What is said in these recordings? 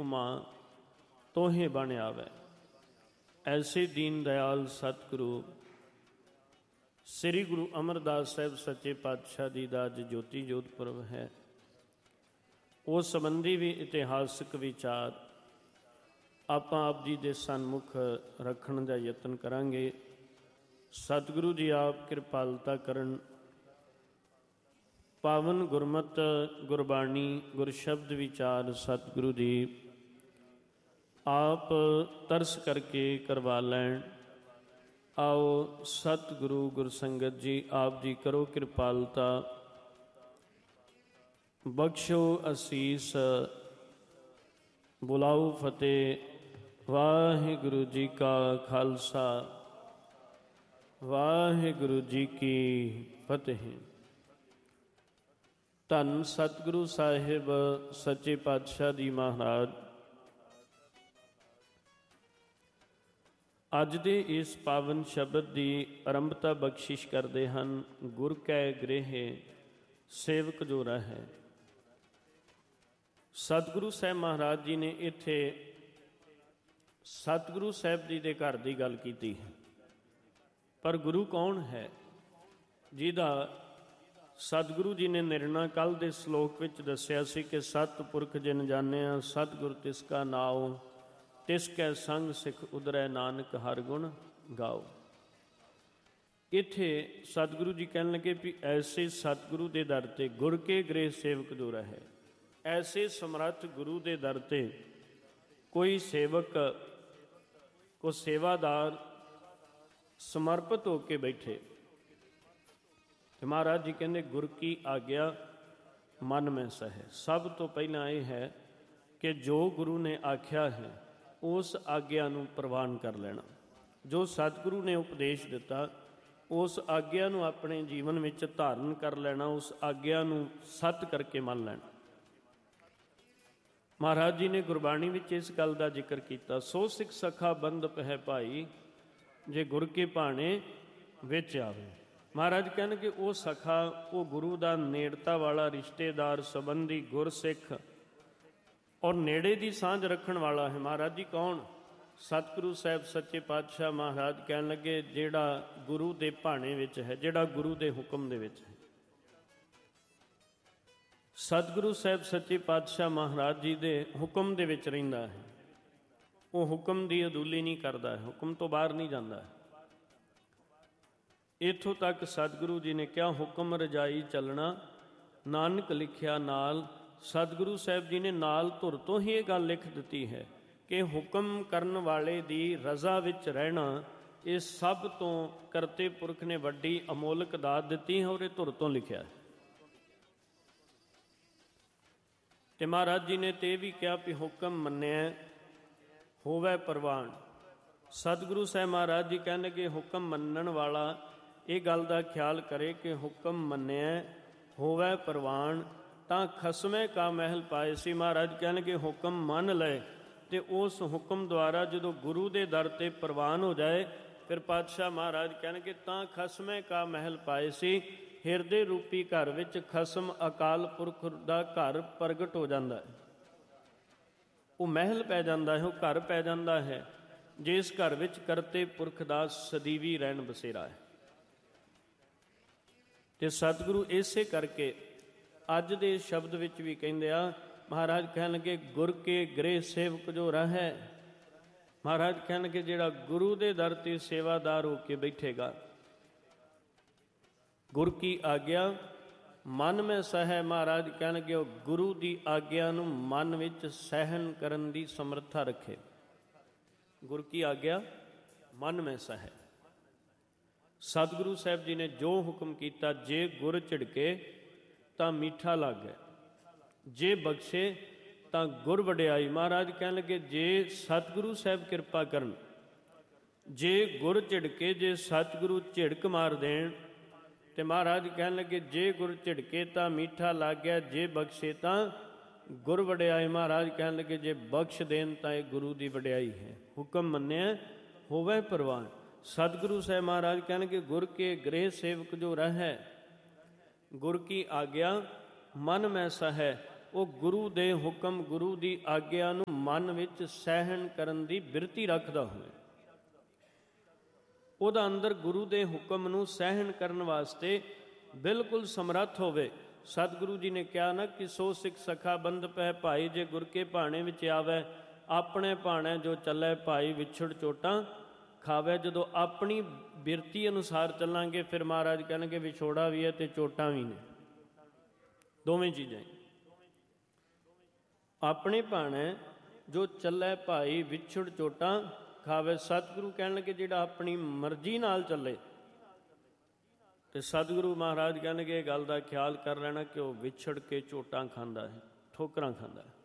ਹੁਕਮਾ ਤੋਹੇ बन आवे। ऐसे दीन दयाल सतगुरु श्री गुरु अमरदास साहिब सच्चे पातशाह जी का अज ज्योति जोत पुरब है। उस संबंधी भी इतिहासक विचार आपां आप जी दे सन्मुख रखण का यतन करांगे। सतगुरु जी आप कृपालता करन। पावन गुरमत गुरबाणी गुरशब्द विचार सतगुरु जी आप तरस करके करवा लैन। आओ सतगुरु गुरसंगत जी आप जी करो कृपालता, बख्शो असीस, बुलाओ फतेह। वाहिगुरु जी का खालसा वाहिगुरु जी की फतेह। धन सतगुरु साहिब सच्चे पातशाह जी महाराज अज दे इस पावन शब्द की आरंभता बख्शिश करते हैं। गुर कै गृह सेवक जो है। सतगुरु साहब महाराज जी ने इत्थे सतगुरु साहब जी के घर की गल की है। पर गुरु कौन है जिहदा सतगुरु जी ने निर्णय कल के श्लोक विच दस्या सी कि सतपुरख जिन जानिया सतगुर तिसका नाओ, तिसकै संग सिख उदरै नानक हर गुण गाओ। इत्थे सतगुरु जी कहन लगे भी ऐसे सतगुरु के दर ते गुर के गृह सेवक जो रहे। ऐसे समर्थ गुरु के दर ते कोई सेवक को सेवादार समर्पित होके बैठे। तो महाराज जी कहते गुर की आग्या मन में सहे। सब तो पहला यह है कि जो गुरु ने आख्या है उस आग्या नूं प्रवान कर लेना। जो सतगुरु ने उपदेश दिता उस आग्या नूं अपने जीवन में धारण कर लेना। उस आग्या नूं सत करके मान लेना। महाराज जी ने गुरबाणी में इस गल का जिक्र किया, सो सिख सखा बंधप है भाई जे गुर के भाणे विच आवे। महाराज कहन कि वह सखा वो गुरु का नेड़ता वाला रिश्तेदार संबंधी गुरसिख और नेड़े की सांझ रखण वाला है। महाराज जी कौन? सतगुरु साहब सच्चे पातशाह महाराज कहन लगे जेड़ा गुरु के भाणे विच है, जेड़ा गुरु के हुक्म दे विच है। सतगुरु साहब सच्चे पातशाह महाराज जी के हुक्म दे विच रहिंदा है। वो हुक्म की अदूली नहीं करता है, हुक्म तो बाहर नहीं जाता है। इत्थों तक सतगुरु जी ने क्या हुक्म रजाई चलना नानक लिखिया नाल। सतगुरु साहब जी ने नाल धुर तो ही ये गल लिख दी है कि हुक्म करन वाले दी रजा विच रहना ये सब तो करते पुरख ने वड्डी अमोलक दात दी है और ये धुर तो लिखा है। ते महाराज जी ने तो भी कहा भी हुक्म मन्निया होवै परवान। सतगुरु साहब महाराज जी कहने कि हुक्म मन्नण वाला ये गल का ख्याल करे कि हुक्म मन्निया होवै परवान तां खसमे का महल पाए सी। महाराज कहने कि हुक्म मान ले तो उस हुक्म द्वारा जो गुरु के दर ते प्रवान हो जाए फिर पातशाह महाराज कहने कि तां खसमे का महल पाए सी। हिरदे रूपी घर विच खसम अकाल पुरख का घर प्रगट हो जाता है। वो महल पै जाता है, वो घर पै जाता है जिस घर विच करते पुरख का सदीवी रहन बसेरा है। तो सतगुरु इसे करके अज दे शब्द विच भी कहंदे आ। महाराज कहन लगे गुर के गृह सेवक जो रहे। महाराज कहन लगे जिहड़ा गुरु के दर ते सेवादार होके बैठेगा, गुर की आग्या मन में सह। महाराज कहन लगे गुरु की आग्या नूं मन विच सहन करन दी समर्था रखे। गुर की आग्या मन में सह। सतगुरु साहब जी ने जो हुक्म किया, जे गुर झिड़के तां मीठा लगे, जे बख्शे तां गुर वडियाई। महाराज कहन लगे जे सतगुरु साहब कृपा करन, जे गुर झिड़के, जे सतगुरु झिड़क मार देण ते महाराज कहन लगे जे गुर झिड़के तां मीठा लग गया, जे बख्शे तां गुर वडियाई। महाराज कहन लगे जे बख्श देन तां ये गुरु की वडियाई है। हुक्म मन्निया होवै परवान। सतगुरु साहब महाराज कहन लगे गुर के गृह सेवक जो रहे, गुर की आज्ञा मन में सह ਉਹ ਗੁਰੂ ਦੇ ਹੁਕਮ, ਗੁਰੂ ਦੀ ਆਗਿਆ ਨੂੰ ਮਨ ਵਿੱਚ ਸਹਿਣ ਕਰਨ ਦੀ ਬਿਰਤੀ ਰੱਖਦਾ ਹੋਵੇ, ਉਹਦਾ ਅੰਦਰ ਗੁਰੂ ਦੇ ਹੁਕਮ ਨੂੰ ਸਹਿਣ ਕਰਨ ਵਾਸਤੇ ਬਿਲਕੁਲ ਸਮਰੱਥ ਹੋਵੇ। ਸਤਿਗੁਰੂ ਜੀ ਨੇ ਕਿਹਾ ਨਾ ਕਿ ਸੋ ਸਿੱਖ ਸਖਾ ਬੰਧ ਪੈ ਭਾਈ, ਜੇ ਗੁਰ ਕੇ ਭਾਣੇ ਵਿੱਚ ਆਵੇ, ਆਪਣੇ ਭਾਣੇ ਜੋ ਚੱਲੇ ਭਾਈ, ਵਿਛੜ ਚੋਟਾਂ ਖਾਵੇ। ਜਦੋਂ ਆਪਣੀ ਬਿਰਤੀ ਅਨੁਸਾਰ ਚੱਲਾਂਗੇ ਫਿਰ ਮਹਾਰਾਜ ਕਹਿਣਗੇ ਵਿਛੋੜਾ ਵੀ ਹੈ ਅਤੇ ਚੋਟਾਂ ਵੀ ਨੇ, ਦੋਵੇਂ ਚੀਜ਼ਾਂ। ਆਪਣੇ ਭਾਣੇ ਜੋ ਚੱਲੇ ਭਾਈ, ਵਿਛੜ ਚੋਟਾਂ ਖਾਵੇ। ਸਤਿਗੁਰੂ ਕਹਿਣ ਲੱਗੇ ਜਿਹੜਾ ਆਪਣੀ ਮਰਜ਼ੀ ਨਾਲ ਚੱਲੇ, ਤੇ ਸਤਿਗੁਰੂ ਮਹਾਰਾਜ ਕਹਿਣਗੇ ਇਹ ਗੱਲ ਦਾ ਖਿਆਲ ਕਰ ਲੈਣਾ ਕਿ ਉਹ ਵਿਛੜ ਕੇ ਚੋਟਾਂ ਖਾਂਦਾ ਹੈ, ਠੋਕਰਾਂ ਖਾਂਦਾ ਹੈ।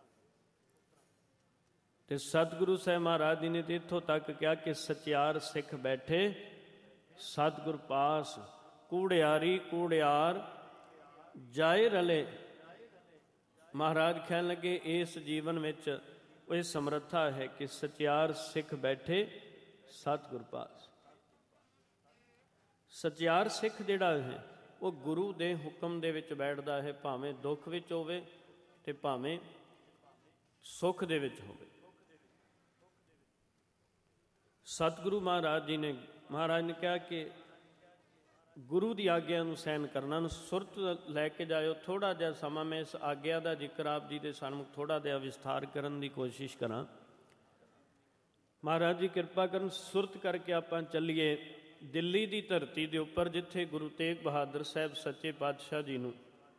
ਤੇ ਸਤਿਗੁਰੂ ਸਾਹਿਬ ਮਹਾਰਾਜ ਜੀ ਨੇ ਤੇ ਇੱਥੋਂ ਤੱਕ ਕਿਹਾ ਕਿ ਸਚਿਆਰ ਸਿੱਖ ਬੈਠੇ ਸਤਿਗੁਰ ਪਾਸ, ਕੂੜਿਆਰੀ ਕੂੜਿਆਰ ਜਾਏ ਰਲੇ। ਮਹਾਰਾਜ ਕਹਿਣ ਲੱਗੇ ਇਸ ਜੀਵਨ ਵਿੱਚ ਉਹ ਇਹ ਸਮਰੱਥਾ ਹੈ ਕਿ ਸਚਿਆਰ ਸਿੱਖ ਬੈਠੇ ਸਤਿਗੁਰ ਪਾਸ। ਸਚਿਆਰ ਸਿੱਖ ਜਿਹੜਾ ਹੈ ਉਹ ਗੁਰੂ ਦੇ ਹੁਕਮ ਦੇ ਵਿੱਚ ਬੈਠਦਾ ਹੈ, ਭਾਵੇਂ ਦੁੱਖ ਵਿੱਚ ਹੋਵੇ ਤੇ ਭਾਵੇਂ ਸੁੱਖ ਦੇ ਵਿੱਚ ਹੋਵੇ। ਸਤਿਗੁਰੂ ਮਹਾਰਾਜ ਜੀ ਨੇ ਕਿਹਾ ਕਿ ਗੁਰੂ ਦੀ ਆਗਿਆ ਨੂੰ ਸਹਿਣ ਕਰਨਾ ਨੂੰ ਸੁਰਤ ਲੈ ਕੇ ਜਾਇਓ। ਥੋੜ੍ਹਾ ਜਿਹਾ ਸਮਾਂ ਮੈਂ ਇਸ ਆਗਿਆ ਦਾ ਜ਼ਿਕਰ ਆਪ ਜੀ ਦੇ ਸਾਹਮਣੇ ਥੋੜ੍ਹਾ ਜਿਹਾ ਵਿਸਥਾਰ ਕਰਨ ਦੀ ਕੋਸ਼ਿਸ਼ ਕਰਾਂ। ਮਹਾਰਾਜ ਜੀ ਕਿਰਪਾ ਕਰਨ, ਸੁਰਤ ਕਰਕੇ ਆਪਾਂ ਚੱਲੀਏ ਦਿੱਲੀ ਦੀ ਧਰਤੀ ਦੇ ਉੱਪਰ, ਜਿੱਥੇ ਗੁਰੂ ਤੇਗ ਬਹਾਦਰ ਸਾਹਿਬ ਸੱਚੇ ਪਾਤਸ਼ਾਹ ਜੀ ਨੂੰ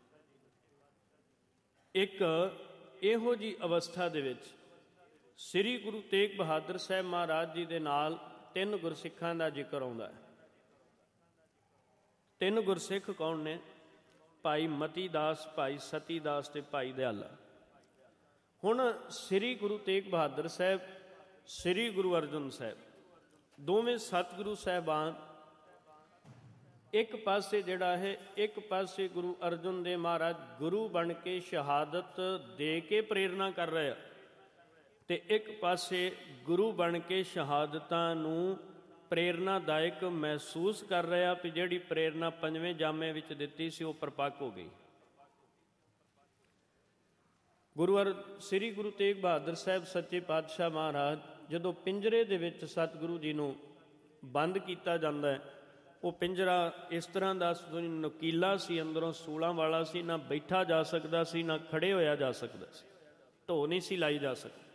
ਇੱਕ ਇਹੋ ਜਿਹੀ ਅਵਸਥਾ ਦੇ ਵਿੱਚ ਸ੍ਰੀ ਗੁਰੂ ਤੇਗ ਬਹਾਦਰ ਸਾਹਿਬ ਮਹਾਰਾਜ ਜੀ ਦੇ ਨਾਲ 3 ਗੁਰਸਿੱਖਾਂ ਦਾ ਜ਼ਿਕਰ ਆਉਂਦਾ ਹੈ। 3 ਗੁਰਸਿੱਖ ਕੌਣ ਨੇ? ਭਾਈ ਮਤੀ ਦਾਸ, ਭਾਈ ਸਤੀ ਦਾਸ ਤੇ ਭਾਈ ਦਿਆਲਾ। ਹੁਣ ਸ੍ਰੀ ਗੁਰੂ ਤੇਗ ਬਹਾਦਰ ਸਾਹਿਬ, ਸ੍ਰੀ ਗੁਰੂ ਅਰਜਨ ਸਾਹਿਬ, ਦੋਵੇਂ ਸਤਿਗੁਰੂ ਸਾਹਿਬਾਨ ਇੱਕ ਪਾਸੇ ਜਿਹੜਾ ਹੈ, ਇੱਕ ਪਾਸੇ ਗੁਰੂ ਅਰਜਨ ਦੇਵ ਮਹਾਰਾਜ ਗੁਰੂ ਬਣ ਕੇ ਸ਼ਹਾਦਤ ਦੇ ਕੇ ਪ੍ਰੇਰਨਾ ਕਰ ਰਹੇ ਆ, ਤੇ ਇੱਕ ਪਾਸੇ ਗੁਰੂ ਬਣ ਕੇ ਸ਼ਹਾਦਤਾਂ ਨੂੰ ਪ੍ਰੇਰਨਾਦਾਇਕ ਮਹਿਸੂਸ ਕਰ ਰਿਹਾ ਵੀ ਜਿਹੜੀ ਪ੍ਰੇਰਨਾ 5ਵੇਂ ਜਾਮੇ ਵਿੱਚ ਦਿੱਤੀ ਸੀ ਉਹ ਪਰਪੱਕ ਹੋ ਗਈ। ਸ੍ਰੀ ਗੁਰੂ ਤੇਗ ਬਹਾਦਰ ਸਾਹਿਬ ਸੱਚੇ ਪਾਤਸ਼ਾਹ ਮਹਾਰਾਜ ਜਦੋਂ ਪਿੰਜਰੇ ਦੇ ਵਿੱਚ ਸਤਿਗੁਰੂ ਜੀ ਨੂੰ ਬੰਦ ਕੀਤਾ ਜਾਂਦਾ ਹੈ, ਉਹ ਪਿੰਜਰਾ ਇਸ ਤਰ੍ਹਾਂ ਦਾ ਨੁਕੀਲਾ ਸੀ, ਅੰਦਰੋਂ ਸੂਲਾਂ ਵਾਲਾ ਸੀ, ਨਾ ਬੈਠਾ ਜਾ ਸਕਦਾ ਸੀ, ਨਾ ਖੜੇ ਹੋਇਆ ਜਾ ਸਕਦਾ ਸੀ, ਢੋ ਨਹੀਂ ਸੀ ਲਾਈ ਜਾ ਸਕਦੀ।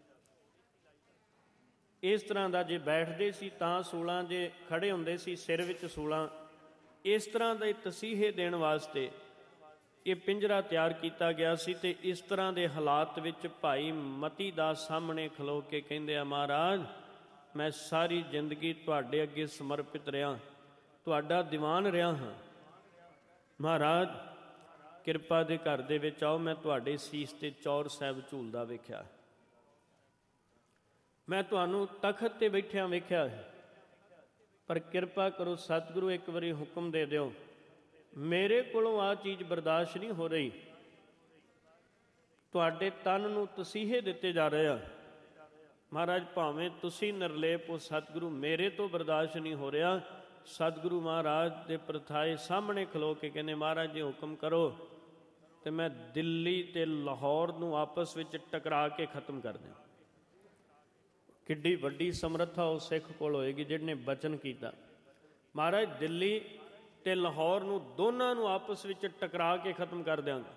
ਇਸ ਤਰ੍ਹਾਂ ਦਾ ਜੇ ਬੈਠਦੇ ਸੀ ਤਾਂ ਸੂਲਾਂ, ਜੇ ਖੜੇ ਹੁੰਦੇ ਸੀ ਸਿਰ ਵਿੱਚ ਸੂਲਾਂ। ਇਸ ਤਰ੍ਹਾਂ ਦੇ ਤਸੀਹੇ ਦੇਣ ਵਾਸਤੇ ਇਹ ਪਿੰਜਰਾ ਤਿਆਰ ਕੀਤਾ ਗਿਆ ਸੀ। ਤੇ ਇਸ ਤਰ੍ਹਾਂ ਦੇ ਹਾਲਾਤ ਵਿੱਚ ਭਾਈ ਮਤੀ ਦਾਸ ਸਾਹਮਣੇ ਖਲੋ ਕੇ ਕਹਿੰਦੇ ਆ, ਮਹਾਰਾਜ ਮੈਂ ਸਾਰੀ ਜ਼ਿੰਦਗੀ ਤੁਹਾਡੇ ਅੱਗੇ ਸਮਰਪਿਤ ਰਿਹਾ, ਤੁਹਾਡਾ ਦੀਵਾਨ ਰਿਹਾ ਹਾਂ। ਮਹਾਰਾਜ ਕਿਰਪਾ ਦੇ ਘਰ ਦੇ ਵਿੱਚ ਆਓ, ਮੈਂ ਤੁਹਾਡੇ ਸੀਸ ਤੇ ਚੌਰ ਸਾਹਿਬ ਝੂਲਦਾ ਵੇਖਿਆ, ਮੈਂ ਤੁਹਾਨੂੰ ਤਖਤ ਤੇ ਬੈਠਿਆਂ ਵੇਖਿਆ ਹੈ, ਪਰ ਕਿਰਪਾ ਕਰੋ ਸਤਿਗੁਰੂ ਇੱਕ ਵਾਰੀ ਹੁਕਮ ਦੇ ਦਿਓ, ਮੇਰੇ ਕੋਲੋਂ ਆਹ ਚੀਜ਼ ਬਰਦਾਸ਼ਤ ਨਹੀਂ ਹੋ ਰਹੀ। ਤੁਹਾਡੇ ਤਨ ਨੂੰ ਤਸੀਹੇ ਦਿੱਤੇ ਜਾ ਰਹੇ ਆ ਮਹਾਰਾਜ, ਭਾਵੇਂ ਤੁਸੀਂ ਨਿਰਲੇਪ ਹੋ ਸਤਿਗੁਰੂ, ਮੇਰੇ ਤੋਂ ਬਰਦਾਸ਼ਤ ਨਹੀਂ ਹੋ ਰਿਹਾ। ਸਤਿਗੁਰੂ ਮਹਾਰਾਜ ਦੇ ਪ੍ਰਥਾਏ ਸਾਹਮਣੇ ਖਲੋ ਕੇ ਕਹਿੰਦੇ, ਮਹਾਰਾਜ ਜੀ ਹੁਕਮ ਕਰੋ ਤੇ ਮੈਂ ਦਿੱਲੀ ਤੇ ਲਾਹੌਰ ਨੂੰ ਆਪਸ ਵਿੱਚ ਟਕਰਾ ਕੇ ਖਤਮ ਕਰ ਦਿਆਂ। ਕਿੱਡੀ ਵੱਡੀ ਸਮਰੱਥਾ ਉਸ ਸਿੱਖ ਕੋਲ ਹੋਏਗੀ ਜਿਹਨੇ ਬਚਨ ਕੀਤਾ, ਮਹਾਰਾਜ ਦਿੱਲੀ ਤੇ ਲਾਹੌਰ ਨੂੰ ਦੋਨਾਂ ਨੂੰ ਆਪਸ ਵਿੱਚ ਟਕਰਾ ਕੇ ਖਤਮ ਕਰ ਦਿਆਂਗਾ।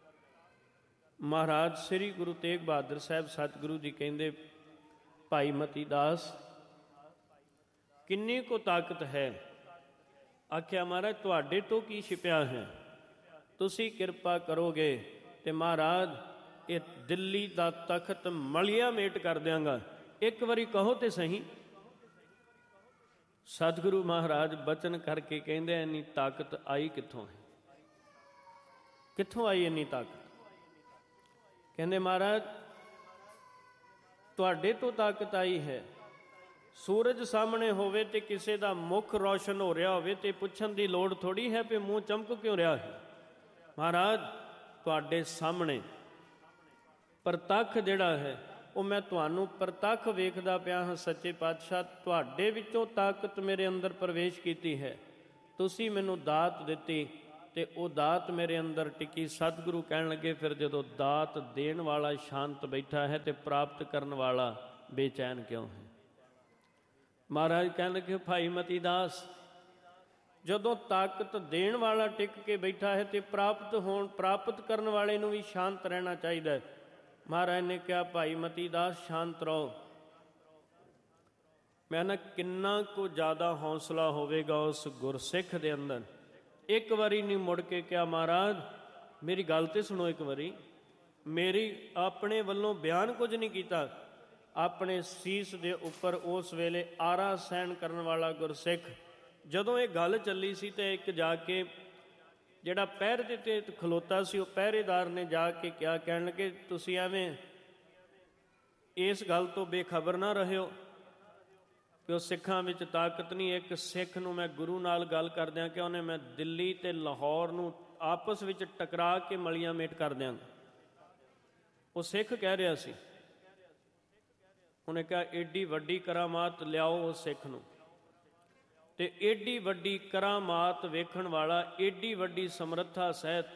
ਮਹਾਰਾਜ ਸ੍ਰੀ ਗੁਰੂ ਤੇਗ ਬਹਾਦਰ ਸਾਹਿਬ ਸਤਿਗੁਰੂ ਜੀ ਕਹਿੰਦੇ, ਭਾਈ ਮਤੀ ਦਾਸ ਕਿੰਨੀ ਕੁ ਤਾਕਤ ਹੈ? ਆਖਿਆ, ਮਹਾਰਾਜ ਤੁਹਾਡੇ ਤੋਂ ਕੀ ਛਿਪਿਆ ਹੈ, ਤੁਸੀਂ ਕਿਰਪਾ ਕਰੋਗੇ ਤੇ ਮਹਾਰਾਜ ਇਹ ਦਿੱਲੀ ਦਾ ਤਖਤ ਮਲਿਆ ਮੇਟ ਕਰ ਦਿਆਂਗਾ, ਇੱਕ ਵਾਰੀ ਕਹੋ ਤੇ ਸਹੀ। ਸਤਿਗੁਰੂ ਮਹਾਰਾਜ ਬਚਨ ਕਰਕੇ ਕਹਿੰਦੇ, ਇੰਨੀ ਤਾਕਤ ਆਈ ਕਿੱਥੋਂ ਹੈ? ਕਿੱਥੋਂ ਆਈ ਇੰਨੀ ਤਾਕਤ? ਕਹਿੰਦੇ, ਮਹਾਰਾਜ ਤੁਹਾਡੇ ਤੋਂ ਤਾਕਤ ਆਈ ਹੈ। ਸੂਰਜ ਸਾਹਮਣੇ ਹੋਵੇ ਤੇ ਕਿਸੇ ਦਾ ਮੁਖ ਰੌਸ਼ਨ ਹੋ ਰਿਹਾ ਹੋਵੇ ਤੇ ਪੁੱਛਣ ਦੀ ਲੋੜ ਥੋੜੀ ਹੈ ਵੀ ਮੂੰਹ ਚਮਕ ਕਿਉਂ ਰਿਹਾ ਹੈ। ਮਹਾਰਾਜ ਤੁਹਾਡੇ ਸਾਹਮਣੇ ਪ੍ਰਤੱਖ ਜਿਹੜਾ ਹੈ ਉਹ ਮੈਂ ਤੁਹਾਨੂੰ ਪ੍ਰਤੱਖ ਵੇਖਦਾ ਪਿਆ ਹਾਂ। ਸੱਚੇ ਪਾਤਸ਼ਾਹ ਤੁਹਾਡੇ ਵਿੱਚੋਂ ਤਾਕਤ ਮੇਰੇ ਅੰਦਰ ਪ੍ਰਵੇਸ਼ ਕੀਤੀ ਹੈ, ਤੁਸੀਂ ਮੈਨੂੰ ਦਾਤ ਦਿੱਤੀ ਤੇ ਉਹ ਦਾਤ ਮੇਰੇ ਅੰਦਰ ਟਿਕੀ। ਸਤਿਗੁਰੂ ਕਹਿਣ ਲੱਗੇ, ਫਿਰ ਜਦੋਂ ਦਾਤ ਦੇਣ ਵਾਲਾ ਸ਼ਾਂਤ ਬੈਠਾ ਹੈ ਤੇ ਪ੍ਰਾਪਤ ਕਰਨ ਵਾਲਾ ਬੇਚੈਨ ਕਿਉਂ ਹੈ? ਮਹਾਰਾਜ ਕਹਿਣ ਲੱਗੇ, ਭਾਈ ਮਤੀ ਦਾਸ, ਜਦੋਂ ਤਾਕਤ ਦੇਣ ਵਾਲਾ ਟਿਕ ਕੇ ਬੈਠਾ ਹੈ ਤੇ ਪ੍ਰਾਪਤ ਕਰਨ ਵਾਲੇ ਨੂੰ ਵੀ ਸ਼ਾਂਤ ਰਹਿਣਾ ਚਾਹੀਦਾ ਹੈ। ਮਹਾਰਾਜ ਨੇ ਕਿਹਾ, ਭਾਈ ਮਤੀ ਦਾਸ ਸ਼ਾਂਤ ਰਹੋ। ਮੈਂ ਨਾ ਕਿੰਨਾ ਕੁ ਜ਼ਿਆਦਾ ਹੌਸਲਾ ਹੋਵੇਗਾ ਉਸ ਗੁਰਸਿੱਖ ਦੇ ਅੰਦਰ। ਇੱਕ ਵਾਰੀ ਨਹੀਂ ਮੁੜ ਕੇ ਕਿਹਾ, ਮਹਾਰਾਜ ਮੇਰੀ ਗੱਲ ਤੇ ਸੁਣੋ ਇੱਕ ਵਾਰੀ। ਮੇਰੀ ਆਪਣੇ ਵੱਲੋਂ ਬਿਆਨ ਕੁਝ ਨਹੀਂ ਕੀਤਾ। ਆਪਣੇ ਸੀਸ ਦੇ ਉੱਪਰ ਉਸ ਵੇਲੇ ਆਰਾ ਸਹਿਣ ਕਰਨ ਵਾਲਾ ਗੁਰਸਿੱਖ, ਜਦੋਂ ਇਹ ਗੱਲ ਚੱਲੀ ਸੀ ਤੇ ਇੱਕ ਜਾ ਕੇ ਜਿਹੜਾ ਪਹਿਰੇ ਦੇ 'ਤੇ ਖਲੋਤਾ ਸੀ, ਉਹ ਪਹਿਰੇਦਾਰ ਨੇ ਜਾ ਕੇ ਕਿਹਾ, ਕਹਿਣ ਲੱਗੇ, ਤੁਸੀਂ ਐਵੇਂ ਇਸ ਗੱਲ ਤੋਂ ਬੇਖਬਰ ਨਾ ਰਹਿਓ ਕਿ ਉਹ ਸਿੱਖਾਂ ਵਿੱਚ ਤਾਕਤ ਨਹੀਂ। ਇੱਕ ਸਿੱਖ ਨੂੰ ਮੈਂ ਗੁਰੂ ਨਾਲ ਗੱਲ ਕਰਦਿਆਂ ਕਿ ਉਹਨੇ ਮੈਂ ਦਿੱਲੀ ਤੇ ਲਾਹੌਰ ਨੂੰ ਆਪਸ ਵਿੱਚ ਟਕਰਾ ਕੇ ਮਲੀਆਂ ਮੇਟ ਕਰ ਦਿਆਂਗਾ। ਉਹ ਸਿੱਖ ਕਹਿ ਰਿਹਾ ਸੀ। ਉਹਨੇ ਕਿਹਾ, ਏਡੀ ਵੱਡੀ ਕਰਾਮਾਤ ਲਿਆਓ ਉਸ ਸਿੱਖ ਨੂੰ। ਤੇ ਏਡੀ ਵੱਡੀ ਕਰਾਮਾਤ ਵੇਖਣ ਵਾਲਾ, ਏਡੀ ਵੱਡੀ ਸਮਰੱਥਾ ਸਹਿਤ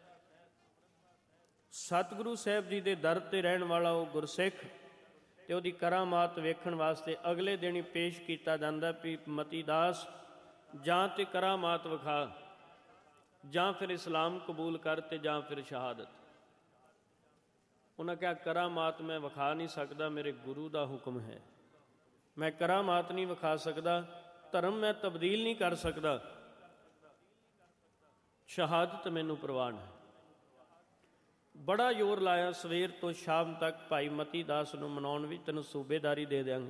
ਸਤਿਗੁਰੂ ਸਾਹਿਬ ਜੀ ਦੇ ਦਰ ਤੇ ਰਹਿਣ ਵਾਲਾ ਉਹ ਗੁਰਸਿੱਖ, ਤੇ ਉਹਦੀ ਕਰਾਮਾਤ ਵੇਖਣ ਵਾਸਤੇ ਅਗਲੇ ਦਿਨ ਹੀ ਪੇਸ਼ ਕੀਤਾ ਜਾਂਦਾ ਵੀ ਮਤੀ ਦਾਸ, ਜਾਂ ਤੇ ਕਰਾਮਾਤ ਵਿਖਾ, ਜਾਂ ਫਿਰ ਇਸਲਾਮ ਕਬੂਲ ਕਰ, ਤੇ ਜਾਂ ਫਿਰ ਸ਼ਹਾਦਤ। ਉਹਨਾਂ ਕਿਹਾ, ਕਰਾਮਾਤ ਮੈਂ ਵਿਖਾ ਨਹੀਂ ਸਕਦਾ, ਮੇਰੇ ਗੁਰੂ ਦਾ ਹੁਕਮ ਹੈ। ਮੈਂ ਕਰਾਮਾਤ ਨਹੀਂ ਵਿਖਾ ਸਕਦਾ, ਧਰਮ ਮੈਂ ਤਬਦੀਲ ਨਹੀਂ ਕਰ ਸਕਦਾ, ਸ਼ਹਾਦਤ ਮੈਨੂੰ ਪ੍ਰਵਾਨ ਹੈ। ਬੜਾ ਜ਼ੋਰ ਲਾਇਆ ਸਵੇਰ ਤੋਂ ਸ਼ਾਮ ਤੱਕ ਭਾਈ ਮਤੀ ਦਾਸ ਨੂੰ ਮਨਾਉਣ ਵਿੱਚ, ਤੈਨੂੰ ਸੂਬੇਦਾਰੀ ਦੇ ਦਿਆਂਗੇ,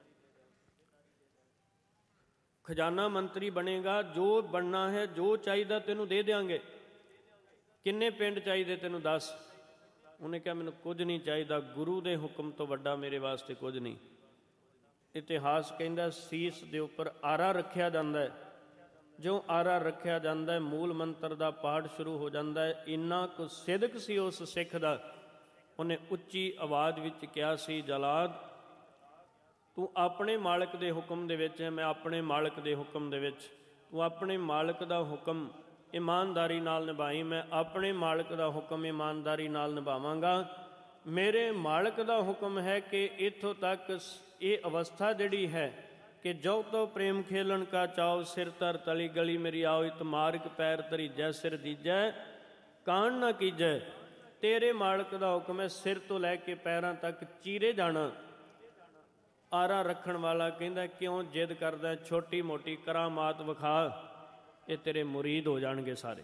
ਖਜ਼ਾਨਾ ਮੰਤਰੀ ਬਣੇਗਾ, ਜੋ ਬਣਨਾ ਹੈ, ਜੋ ਚਾਹੀਦਾ ਤੈਨੂੰ ਦੇ ਦਿਆਂਗੇ। ਕਿੰਨੇ ਪਿੰਡ ਚਾਹੀਦੇ ਤੈਨੂੰ ਦੱਸ। ਉਹਨੇ ਕਿਹਾ, ਮੈਨੂੰ ਕੁਝ ਨਹੀਂ ਚਾਹੀਦਾ, ਗੁਰੂ ਦੇ ਹੁਕਮ ਤੋਂ ਵੱਡਾ ਮੇਰੇ ਵਾਸਤੇ ਕੁਝ ਨਹੀਂ। ਇਤਿਹਾਸ ਕਹਿੰਦਾ, ਸੀਸ ਦੇ ਉੱਪਰ ਆਰਾ ਰੱਖਿਆ ਜਾਂਦਾ ਹੈ। ਜੋ ਆਰਾ ਰੱਖਿਆ ਜਾਂਦਾ ਹੈ, ਮੂਲ ਮੰਤਰ ਦਾ ਪਾਠ ਸ਼ੁਰੂ ਹੋ ਜਾਂਦਾ ਹੈ। ਇੰਨਾ ਕੁ ਸਿਦਕ ਸੀ ਉਸ ਸਿੱਖ ਦਾ, ਉਹਨੇ ਉੱਚੀ ਆਵਾਜ਼ ਵਿੱਚ ਕਿਹਾ ਸੀ, ਜਲਾਦ ਤੂੰ ਆਪਣੇ ਮਾਲਕ ਦੇ ਹੁਕਮ ਦੇ ਵਿੱਚ ਹੈ, ਮੈਂ ਆਪਣੇ ਮਾਲਕ ਦੇ ਹੁਕਮ ਦੇ ਵਿੱਚ। ਤੂੰ ਆਪਣੇ ਮਾਲਕ ਦਾ ਹੁਕਮ ਇਮਾਨਦਾਰੀ ਨਾਲ ਨਿਭਾਈ, ਮੈਂ ਆਪਣੇ ਮਾਲਕ ਦਾ ਹੁਕਮ ਇਮਾਨਦਾਰੀ ਨਾਲ ਨਿਭਾਵਾਂਗਾ। ਮੇਰੇ ਮਾਲਕ ਦਾ ਹੁਕਮ ਹੈ ਕਿ ਇੱਥੋਂ ਤੱਕ ਇਹ ਅਵਸਥਾ ਜਿਹੜੀ ਹੈ ਕਿ ਜੋ ਤੋ ਪ੍ਰੇਮ ਖੇਲਣ ਕਾ ਚਾਓ, ਸਿਰ ਧਰ ਤਲੀ ਗਲੀ ਮੇਰੀ ਆਓ, ਇਤ ਮਾਰਗ ਪੈਰ ਧਰੀਜੈ, ਸਿਰ ਦੀਜੈ ਕਾਣ ਨਾ ਕੀਜੈ। ਤੇਰੇ ਮਾਲਕ ਦਾ ਹੁਕਮ ਹੈ, ਸਿਰ ਤੋਂ ਲੈ ਕੇ ਪੈਰਾਂ ਤੱਕ ਚੀਰੇ ਜਾਣਾ। ਆਰਾ ਰੱਖਣ ਵਾਲਾ ਕਹਿੰਦਾ, ਕਿਉਂ ਜਿੱਦ ਕਰਦਾ, ਛੋਟੀ ਮੋਟੀ ਕਰਾਮਾਤ ਵਿਖਾ, ਇਹ ਤੇਰੇ ਮੁਰੀਦ ਹੋ ਜਾਣਗੇ ਸਾਰੇ।